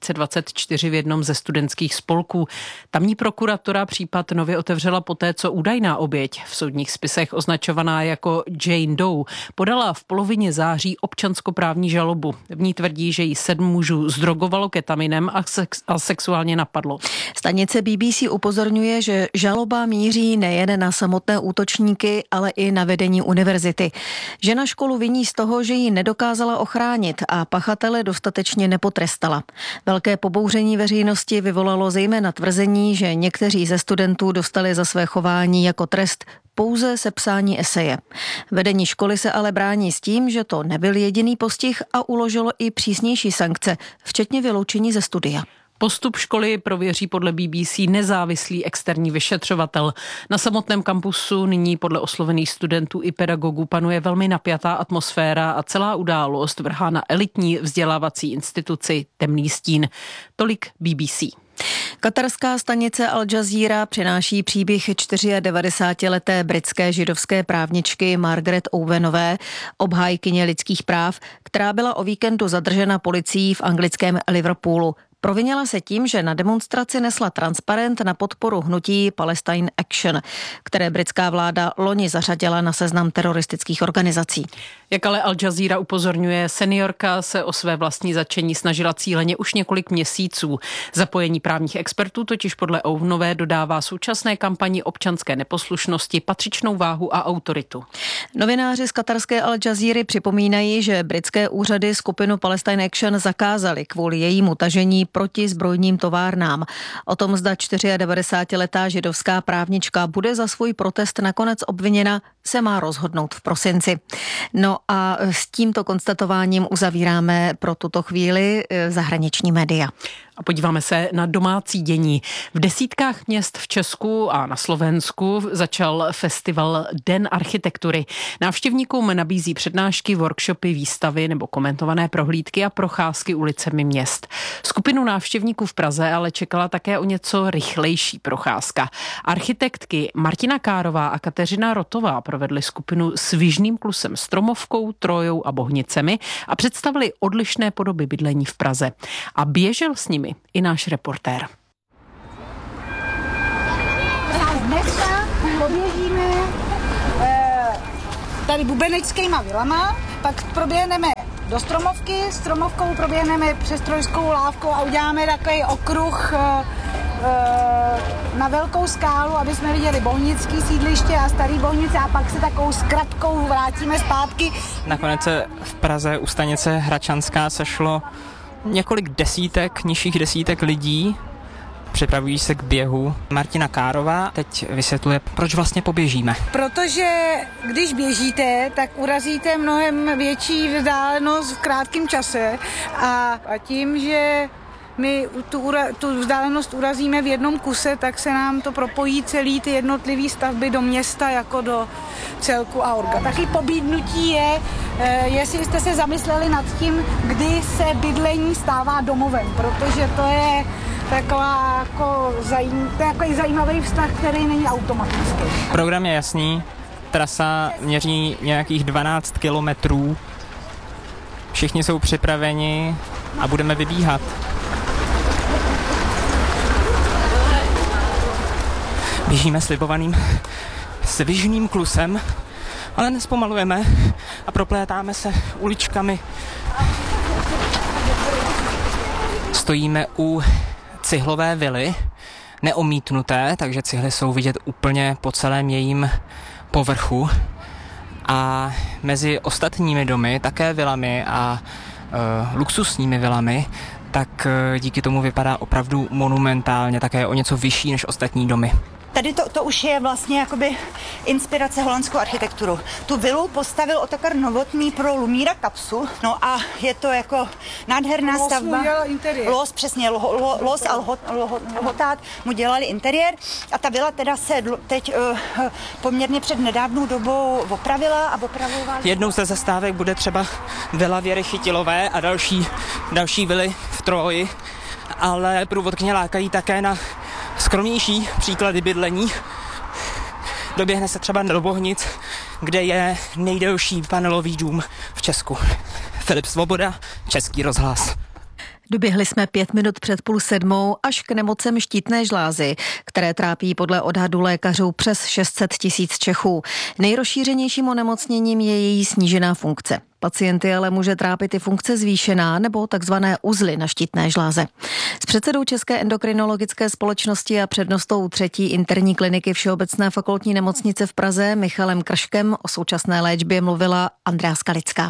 Speaker 17: 2024 v jednom ze studentských spolků. Tamní prokuratura případ nově otevřela poté, co údajná oběť, v soudních spisech označovaná jako Jane Doe, podala v polovině září občanskoprávní žalobu. V ní tvrdí, že jí 7 mužů zdrogovalo ketaminem a sexuálně napadlo.
Speaker 8: Stanice BBC upozorňuje, že žaloba míří nejen na samotné útočníky, ale i na vedení univerzity. Žena školu viní z toho, že ji nedokázala ochránit a pachatele dostatečně nepotrestala. Velké pobouření veřejnosti vyvolalo zejména tvrzení, že někteří ze studentů dostali za své chování jako trest pouze sepsání eseje. Vedení školy se ale brání s tím, že to nebyl jediný postih a uložilo i přísnější sankce, včetně vyloučení ze studia.
Speaker 17: Postup školy prověří podle BBC nezávislý externí vyšetřovatel. Na samotném kampusu nyní podle oslovených studentů i pedagogů panuje velmi napjatá atmosféra a celá událost vrhá na elitní vzdělávací instituci temný stín. Tolik BBC.
Speaker 8: Katarská stanice Al Jazeera přináší příběh 94leté britské židovské právničky Margaret Owenové, obhájkyně lidských práv, která byla o víkendu zadržena policií v anglickém Liverpoolu. Provinila se tím, že na demonstraci nesla transparent na podporu hnutí Palestine Action, které britská vláda loni zařadila na seznam teroristických organizací.
Speaker 17: Jak ale Al Jazeera upozorňuje, seniorka se o své vlastní zatčení snažila cíleně už několik měsíců. Zapojení právních expertů totiž podle Owenové dodává současné kampani občanské neposlušnosti patřičnou váhu a autoritu.
Speaker 8: Novináři z katarské Al Jazeera připomínají, že britské úřady skupinu Palestine Action zakázaly kvůli jejímu tažení proti zbrojním továrnám. O tom, zda 94letá židovská právnička bude za svůj protest nakonec obviněna, se má rozhodnout v prosinci. No a s tímto konstatováním uzavíráme pro tuto chvíli zahraniční média.
Speaker 17: A podíváme se na domácí dění. V desítkách měst v Česku a na Slovensku začal festival Den architektury. Návštěvníkům nabízí přednášky, workshopy, výstavy nebo komentované prohlídky a procházky ulicemi měst. Skupinu návštěvníků v Praze ale čekala také o něco rychlejší procházka. Architektky Martina Kárová a Kateřina Rotová provedly skupinu s Vyžným klusem, Stromovkou, Trojou a Bohnicemi a představili odlišné podoby bydlení v Praze. A běžel s nimi i náš reportér.
Speaker 1: Dneska poběžíme tady bubeneckýma vilama, pak proběhneme do Stromovky, Stromovkou proběhneme přes Trojskou lávku a uděláme takový okruh na velkou skálu, aby jsme viděli bohnický sídliště a starý Bohnice a pak se takovou zkratkou vrátíme zpátky.
Speaker 22: Nakonec se v Praze u stanice Hračanská sešlo několik nižších desítek lidí, připravují se k běhu. Martina Kárová teď vysvětluje, proč vlastně poběžíme.
Speaker 1: Protože když běžíte, tak urazíte mnohem větší vzdálenost v krátkém čase a tím, že my tu vzdálenost urazíme v jednom kuse, tak se nám to propojí celý ty jednotlivé stavby do města jako do celku a orga. Taky pobídnutí je, jestli jste se zamysleli nad tím, kdy se bydlení stává domovem, protože to je takový zajímavý vztah, který není automatický.
Speaker 22: Program je jasný, trasa měří nějakých 12 kilometrů, všichni jsou připraveni a budeme vybíhat. Běžíme slibovaným Vyžným klusem, ale nespomalujeme a proplétáme se uličkami. Stojíme u cihlové vily, neomítnuté, takže cihly jsou vidět úplně po celém jejím povrchu. A mezi ostatními domy, také vilami a luxusními vilami, tak díky tomu vypadá opravdu monumentálně, také o něco vyšší než ostatní domy.
Speaker 23: Tady to už je vlastně jakoby inspirace holandskou architekturu. Tu vilu postavil Otakar Novotný pro Lumíra Kapsu, no a je to jako nádherná stavba. Los, přesně, Los a Lhotát mu dělali interiér a ta vila teda se teď poměrně před nedávnou dobou opravila a opravovala.
Speaker 22: Jednou ze zastávek bude třeba vila Věry Chytilové a další vily v Troji, ale průvodkyně lákají také na skromnější příklady bydlení. Doběhne se třeba do Bohnic, kde je nejdelší panelový dům v Česku. Filip Svoboda, Český rozhlas.
Speaker 8: Doběhli jsme 5 minut před 6:30 až k nemocem štítné žlázy, které trápí podle odhadu lékařů přes 600 000 Čechů. Nejrozšířenějším onemocněním je její snížená funkce. Pacienty ale může trápit i funkce zvýšená nebo takzvané uzly na štítné žláze. S předsedou České endokrinologické společnosti a přednostou 3. interní kliniky Všeobecné fakultní nemocnice v Praze Michalem Krškem o současné léčbě mluvila Andrea Skalická.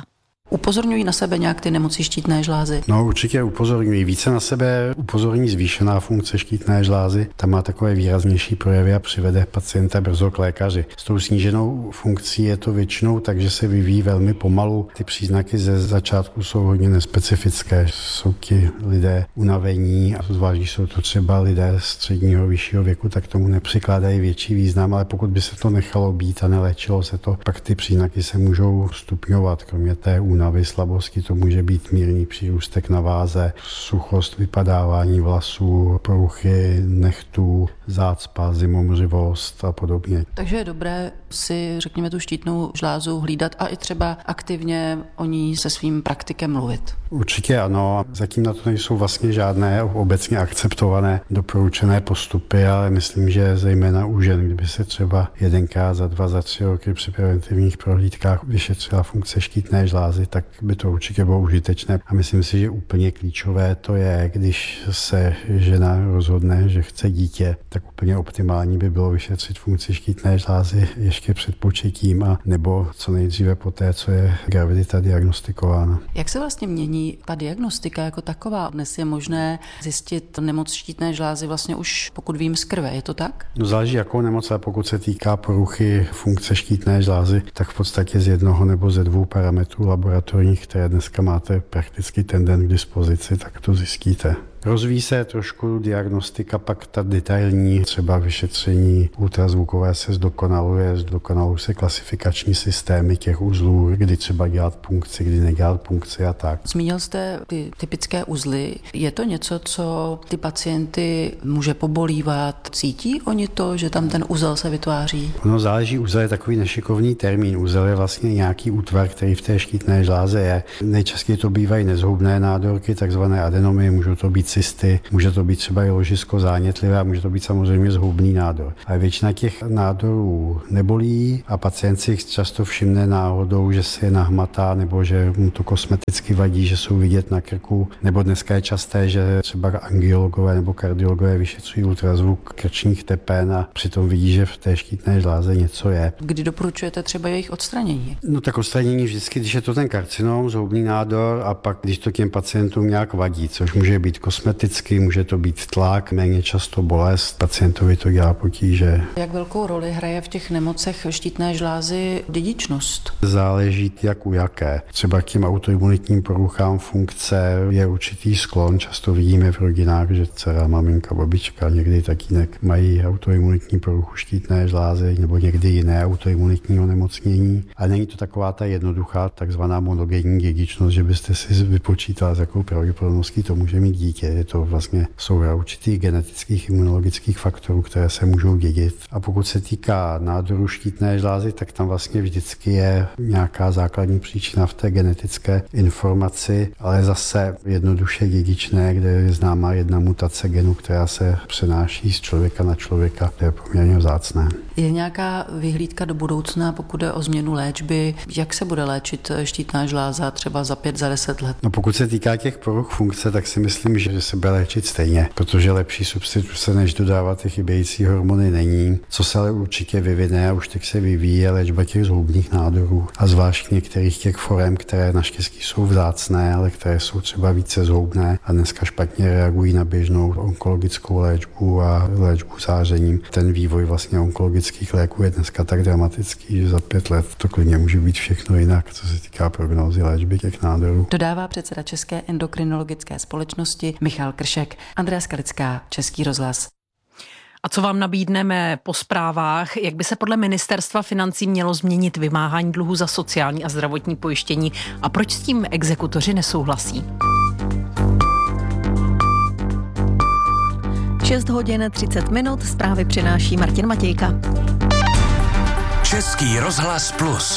Speaker 2: Upozorňují na sebe nějak ty nemoci štítné žlázy?
Speaker 4: No určitě upozorňují. Více na sebe upozorní zvýšená funkce štítné žlázy. Ta má takové výraznější projevy a přivede pacienta brzo k lékaři. S tou sníženou funkcí je to většinou tak, že se vyvíjí velmi pomalu. Ty příznaky ze začátku jsou hodně nespecifické. Jsou ti lidé unavení a zvlášť, když jsou to třeba lidé středního vyššího věku, tak tomu nepřikládají větší význam, ale pokud by se to nechalo být a neléčilo se to, pak ty příznaky se můžou stupňovat. Kromě té únavy, slabosti, to může být mírný přírůstek na váze, suchost, vypadávání vlasů, poruchy nechtů, zácpa, zimomřivost a podobně.
Speaker 2: Takže je dobré si, řekněme, tu štítnou žlázu hlídat a i třeba aktivně o ní se svým praktikem mluvit.
Speaker 4: Určitě ano. Zatím na to nejsou vlastně žádné obecně akceptované doporučené postupy, ale myslím, že zejména u žen, kdyby se třeba 1krát za 2, za 3 roky při preventivních prohlídkách vyšetřila funkce štítné žlázy, tak by to určitě bylo užitečné. A myslím si, že úplně klíčové to je, když se žena rozhodne, že chce dítě, tak úplně optimální by bylo vyšetřit funkci štítné žlázy ještě před početím a nebo co nejdříve poté, co je gravidita diagnostikována.
Speaker 2: Jak se vlastně mění ta diagnostika jako taková? Dnes je možné zjistit nemoc štítné žlázy vlastně už, pokud vím, z krve, je to tak?
Speaker 4: No záleží jakou nemoc, ale pokud se týká poruchy funkce štítné žlázy, tak v podstatě z jednoho nebo ze 2 parametrů laboratorních, které dneska máte prakticky ten den k dispozici, tak to zjistíte. Rozvíjí se trošku diagnostika, pak ta detailní, třeba vyšetření ultrazvukové se zdokonalují se klasifikační systémy těch uzlů, kdy třeba dělat punkci, kdy nedělat punkci a tak.
Speaker 2: Zmínil jste ty typické uzly. Je to něco, co ty pacienty může pobolívat? Cítí oni to, že tam ten uzel se vytváří?
Speaker 4: Ono záleží, uzel je takový nešikovný termín. Uzel je vlastně nějaký útvar, který v té štítné žláze je. Nejčastěji to bývají nezhoubné nádorky, takzvané adenomy, můžou to být cysty, může to být třeba i ložisko zánětlivé a může to být samozřejmě zhoubný nádor. Ale většina těch nádorů nebolí a pacient si často všimne náhodou, že se je nahmatá nebo že mu to kosmeticky vadí, že jsou vidět na krku, nebo dneska je časté, že třeba angiologové nebo kardiologové vyšetřují ultrazvuk krčních tepen a přitom vidí, že v té štítné žláze něco je.
Speaker 2: Kdy doporučujete třeba jejich odstranění?
Speaker 4: No tak odstranění vždycky, když je to ten karcinom, zhoubný nádor a pak když to těm pacientům nějak vadí, což může být kosmeticky, může to být tlak, méně často bolest, pacientovi to dělá potíže.
Speaker 2: Jak velkou roli hraje v těch nemocech štítné žlázy dědičnost?
Speaker 4: Záleží jak u jaké. Třeba k těm autoimunitním poruchám funkce je určitý sklon. Často vidíme v rodinách, že dcera, maminka, babička, někdy tatínek mají autoimunitní poruchu štítné žlázy nebo někdy jiné autoimunitní onemocnění. A není to taková ta jednoduchá takzvaná monogenní dědičnost, že byste si vypočítali, s jakou pravděpodobností to může mít dítě. Je to vlastně souhra určitých genetických imunologických faktorů, které se můžou dědit. A pokud se týká nádoru štítné žlázy, tak tam vlastně vždycky je nějaká základní příčina v té genetické informaci, ale zase jednoduše dědičné, kde je známá jedna mutace genu, která se přenáší z člověka na člověka. To je poměrně vzácné.
Speaker 2: Je nějaká vyhlídka do budoucna, pokud jde o změnu léčby? Jak se bude léčit štítná žláza třeba za 5, za 10 let?
Speaker 4: No pokud se týká těch poruch funkce, tak si myslím, že se bude léčit stejně, protože lepší substituce, než dodávat ty chybějící hormony, není. Co se ale určitě vyvine a už teď se vyvíjí, je léčba těch zhoubných nádorů a zvlášť některých těch forem, které naštěstí jsou vzácné, ale které jsou třeba více zhoubné a dneska špatně reagují na běžnou onkologickou léčbu a léčbu zářením. Ten vývoj vlastně onkologických léků je dneska tak dramatický, že za 5 let to klidně může být všechno jinak, co se týká prognózy léčby těch nádorů.
Speaker 2: Dodává předseda České endokrinologické společnosti Michal Kršek. Andrea Skalická, Český rozhlas.
Speaker 17: A co vám nabídneme po zprávách, jak by se podle ministerstva financí mělo změnit vymáhání dluhu za sociální a zdravotní pojištění a proč s tím exekutoři nesouhlasí?
Speaker 8: 6 hodin 30 minut, zprávy přináší Martin Matějka.
Speaker 3: Český rozhlas Plus.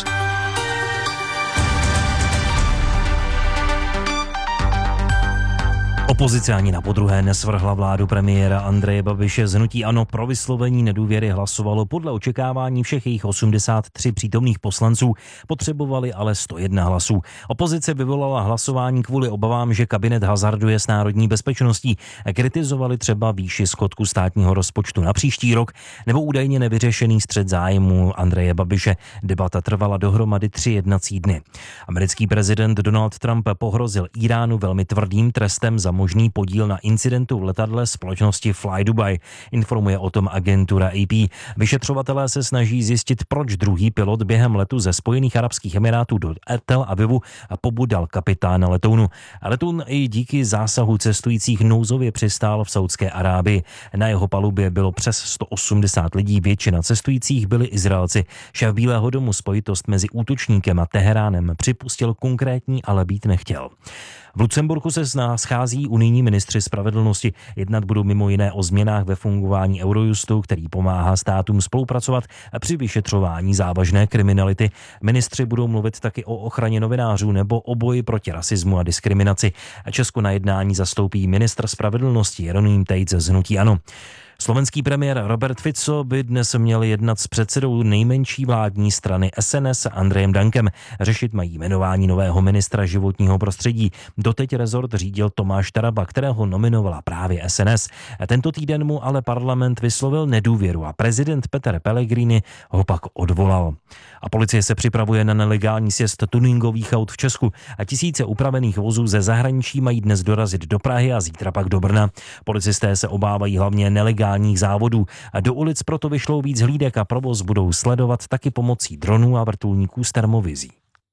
Speaker 9: Opozice ani na podruhé nesvrhla vládu premiéra Andreje Babiše. Z hnutí ANO pro vyslovení nedůvěry hlasovalo podle očekávání všech jejich 83 přítomných poslanců, potřebovali ale 101 hlasů. Opozice vyvolala hlasování kvůli obavám, že kabinet hazarduje s národní bezpečností. Kritizovali třeba výši schodku státního rozpočtu na příští rok nebo údajně nevyřešený střet zájmu Andreje Babiše. Debata trvala dohromady 3 jednací dny. Americký prezident Donald Trump pohrozil Iránu velmi tvrdým trestem za možný podíl na incidentu v letadle společnosti Fly Dubai. Informuje o tom agentura AP. Vyšetřovatelé se snaží zjistit, proč druhý pilot během letu ze Spojených arabských emirátů do Tel Avivu pobudal kapitána letounu. Letoun i díky zásahu cestujících nouzově přistál v Saudské Arábii. Na jeho palubě bylo přes 180 lidí, většina cestujících byli Izraelci. Šéf Bílého domu spojitost mezi útočníkem a Teheránem připustil konkrétní, ale být nechtěl. V Lucemburku se schází unijní ministři spravedlnosti. Jednat budou mimo jiné o změnách ve fungování Eurojustu, který pomáhá státům spolupracovat při vyšetřování závažné kriminality. Ministři budou mluvit taky o ochraně novinářů nebo o boji proti rasismu a diskriminaci. Česko na jednání zastoupí ministr spravedlnosti Jeroným Tejc z hnutí ANO. Slovenský premiér Robert Fico by dnes měl jednat s předsedou nejmenší vládní strany SNS Andrejem Dankem. Řešit mají jmenování nového ministra životního prostředí. Doteď rezort řídil Tomáš Taraba, kterého nominovala právě SNS. Tento týden mu ale parlament vyslovil nedůvěru a prezident Peter Pellegrini ho pak odvolal. A policie se připravuje na nelegální sjezd tuningových aut v Česku. A tisíce upravených vozů ze zahraničí mají dnes dorazit do Prahy a zítra pak do Brna. Policisté se obávají hlavně nelegálních závodů. A do ulic proto vyšlou víc hlídek a provoz budou sledovat taky pomocí dronů a vrtulníků s termovizí.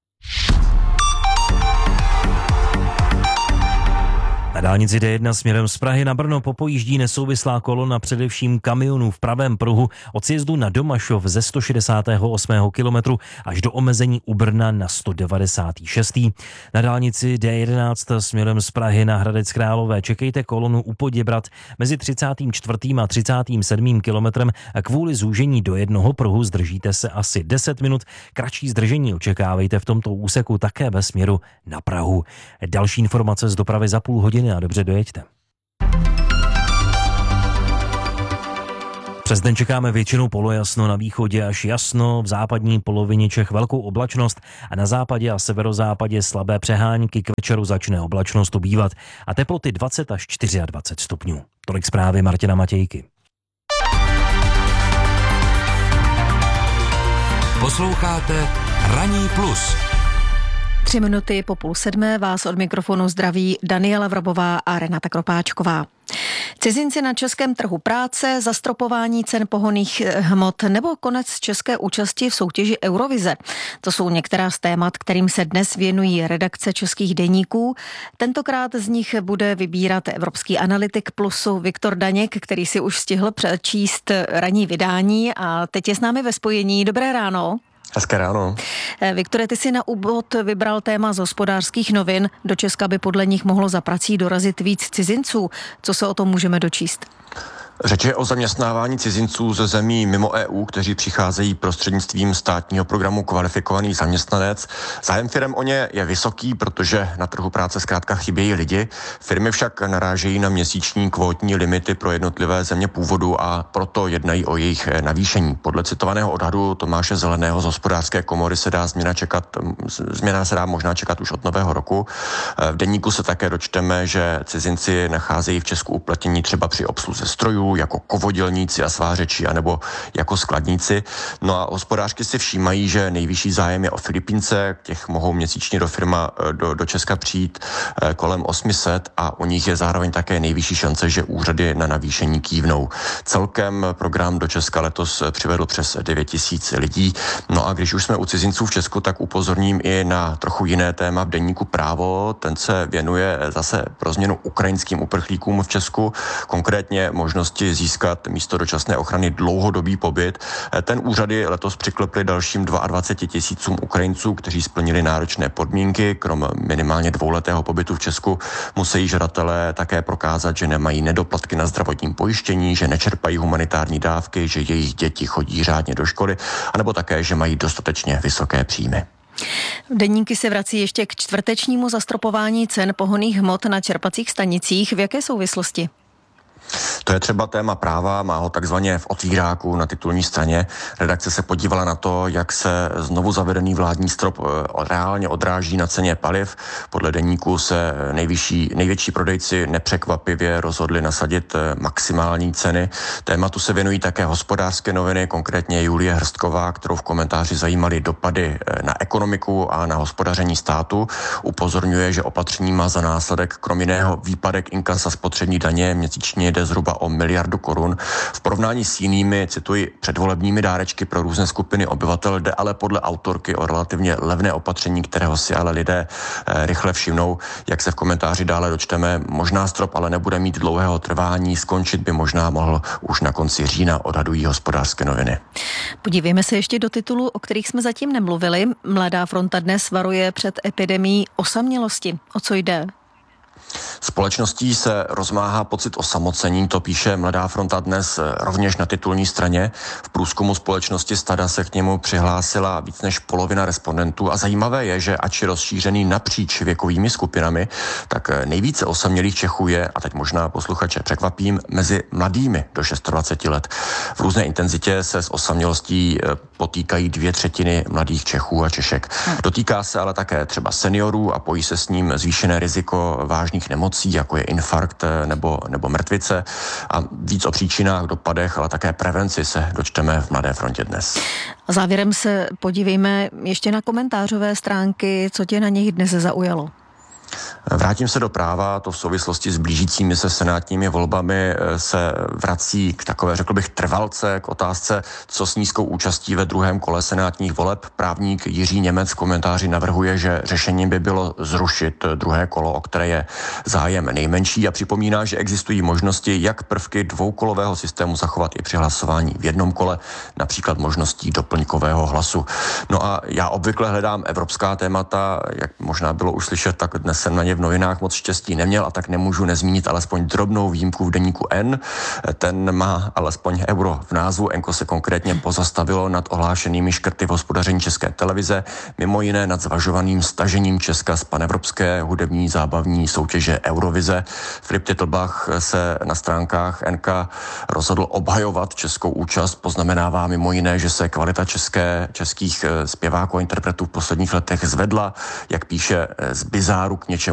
Speaker 9: Na dálnici D1 směrem z Prahy na Brno popojíždí nesouvislá kolona především kamionů v pravém pruhu od sjezdu na Domašov ze 168. kilometru až do omezení u Brna na 196. Na dálnici D11 směrem z Prahy na Hradec Králové čekejte kolonu u Poděbrad mezi 34. a 37. kilometrem a kvůli zúžení do jednoho pruhu zdržíte se asi 10 minut. Kratší zdržení očekávejte v tomto úseku také ve směru na Prahu. Další informace z dopravy za půl hodiny a dobře dojeďte. Přes den čekáme většinou polojasno, na východě až jasno, v západní polovině Čech velkou oblačnost a na západě a severozápadě slabé přehánky, k večeru začne oblačnost ubývat a teploty 20 až 24 stupňů. Tolik zprávy Martina Matějky.
Speaker 3: Posloucháte Ranní plus.
Speaker 8: 3 minuty po 6:30 vás od mikrofonu zdraví Daniela Vrbová a Renata Kropáčková. Cizinci na českém trhu práce, zastropování cen pohonných hmot nebo konec české účasti v soutěži Eurovize. To jsou některá z témat, kterým se dnes věnují redakce českých deníků. Tentokrát z nich bude vybírat evropský analytik Plusu Viktor Daněk, který si už stihl přečíst ranní vydání a teď je s námi ve spojení. Dobré ráno.
Speaker 5: Hezké ráno.
Speaker 8: Viktore, ty si na úvod vybral téma z Hospodářských novin. Do Česka by podle nich mohlo za prací dorazit víc cizinců. Co se o tom můžeme dočíst?
Speaker 5: Řeč je o zaměstnávání cizinců ze zemí mimo EU, kteří přicházejí prostřednictvím státního programu Kvalifikovaný zaměstnanec. Zájem firem o ně je vysoký, protože na trhu práce zkrátka chybějí lidi. Firmy však narážejí na měsíční kvótní limity pro jednotlivé země původu a proto jednají o jejich navýšení. Podle citovaného odhadu Tomáše Zeleného z Hospodářské komory se dá změna se dá možná čekat už od nového roku. V deníku se také dočteme, že cizinci nacházejí v Česku uplatnění třeba při obsluze strojů, jako kovodělníci a svářeči, anebo jako skladníci. No a hospodářky si všímají, že nejvyšší zájem je o Filipínce, těch mohou měsíčně do Česka přijít kolem 800 a u nich je zároveň také nejvyšší šance, že úřady na navýšení kývnou. Celkem program do Česka letos přivedl přes 9 000 lidí. No a když už jsme u cizinců v Česku, tak upozorním i na trochu jiné téma v deníku Právo. Ten se věnuje zase pro změnu ukrajinským uprchlíkům v Česku, konkrétně možnosti získat místo dočasné ochrany dlouhodobý pobyt. Ten úřady letos přikleply dalším 22 000 Ukrajinců, kteří splnili náročné podmínky. Krom minimálně 2letého pobytu v Česku musí žadatelé také prokázat, že nemají nedoplatky na zdravotním pojištění, že nečerpají humanitární dávky, že jejich děti chodí řádně do školy, anebo také, že mají dostatečně vysoké příjmy.
Speaker 8: Deníky se vrací ještě k čtvrtečnímu zastropování cen pohonných hmot na čerpacích stanicích. V jaké souvislosti?
Speaker 5: To je třeba téma práva, má ho takzvaně v otvíráku na titulní straně. Redakce se podívala na to, jak se znovu zavedený vládní strop reálně odráží na ceně paliv. Podle deníku se největší prodejci nepřekvapivě rozhodli nasadit maximální ceny. Tématu se věnují také Hospodářské noviny, konkrétně Julie Hrstková, kterou v komentáři zajímaly dopady na ekonomiku a na hospodaření státu. Upozorňuje, že opatření má za následek krom jiného výpadek inkasa spotřební daně, měsíčně jde zhruba o 1 miliardu korun. V porovnání s jinými, cituji, předvolebními dárečky pro různé skupiny obyvatel jde ale podle autorky o relativně levné opatření, kterého si ale lidé rychle všimnou. Jak se v komentáři dále dočteme, možná strop ale nebude mít dlouhého trvání, skončit by možná mohl už na konci října, odhadují Hospodářské noviny.
Speaker 8: Podívejme se ještě do titulů, o kterých jsme zatím nemluvili. Mladá fronta dnes varuje před epidemií osamělosti. O co jde?
Speaker 5: Společností se rozmáhá pocit osamocení, to píše Mladá fronta dnes rovněž na titulní straně. V průzkumu společnosti Stada se k němu přihlásila víc než polovina respondentů a zajímavé je, že ač je rozšířený napříč věkovými skupinami, tak nejvíce osamělých Čechů je, a teď možná posluchače překvapím, mezi mladými do 26 let. V různé intenzitě se s osamělostí potýkají 2/3 mladých Čechů a Češek. Dotýká se ale také třeba seniorů a pojí se s ním zvýšené riziko vážných nemocí, jako je infarkt nebo mrtvice. A víc o příčinách, dopadech, ale také prevenci se dočteme v Mladé frontě dnes.
Speaker 8: A závěrem se podívejme ještě na komentářové stránky, co tě na nich dnes zaujalo.
Speaker 5: Vrátím se do práva, to v souvislosti s blížícími se senátními volbami se vrací k takové, řekl bych, trvalce, k otázce, co s nízkou účastí ve druhém kole senátních voleb. Právník Jiří Němec v komentáři navrhuje, že řešením by bylo zrušit druhé kolo, o které je zájem nejmenší, a připomíná, že existují možnosti, jak prvky dvoukolového systému zachovat i při hlasování v jednom kole, například možností doplňkového hlasu. No a já obvykle hledám evropská témata, jak možná bylo už slyšet, tak dnes jsem na ně v novinách moc štěstí neměl a tak nemůžu nezmínit alespoň drobnou výjimku v deníku N. Ten má alespoň euro v názvu. Enko se konkrétně pozastavilo nad ohlášenými škrty v hospodaření České televize, mimo jiné nad zvažovaným stažením Česka z panevropské hudební zábavní soutěže Eurovize. Filip Titlbach se na stránkách NK rozhodl obhajovat českou účast. Poznamenává mimo jiné, že se kvalita českých zpěváků a interpretů v posledních letech zvedla, jak píše, z bizáru k něčemu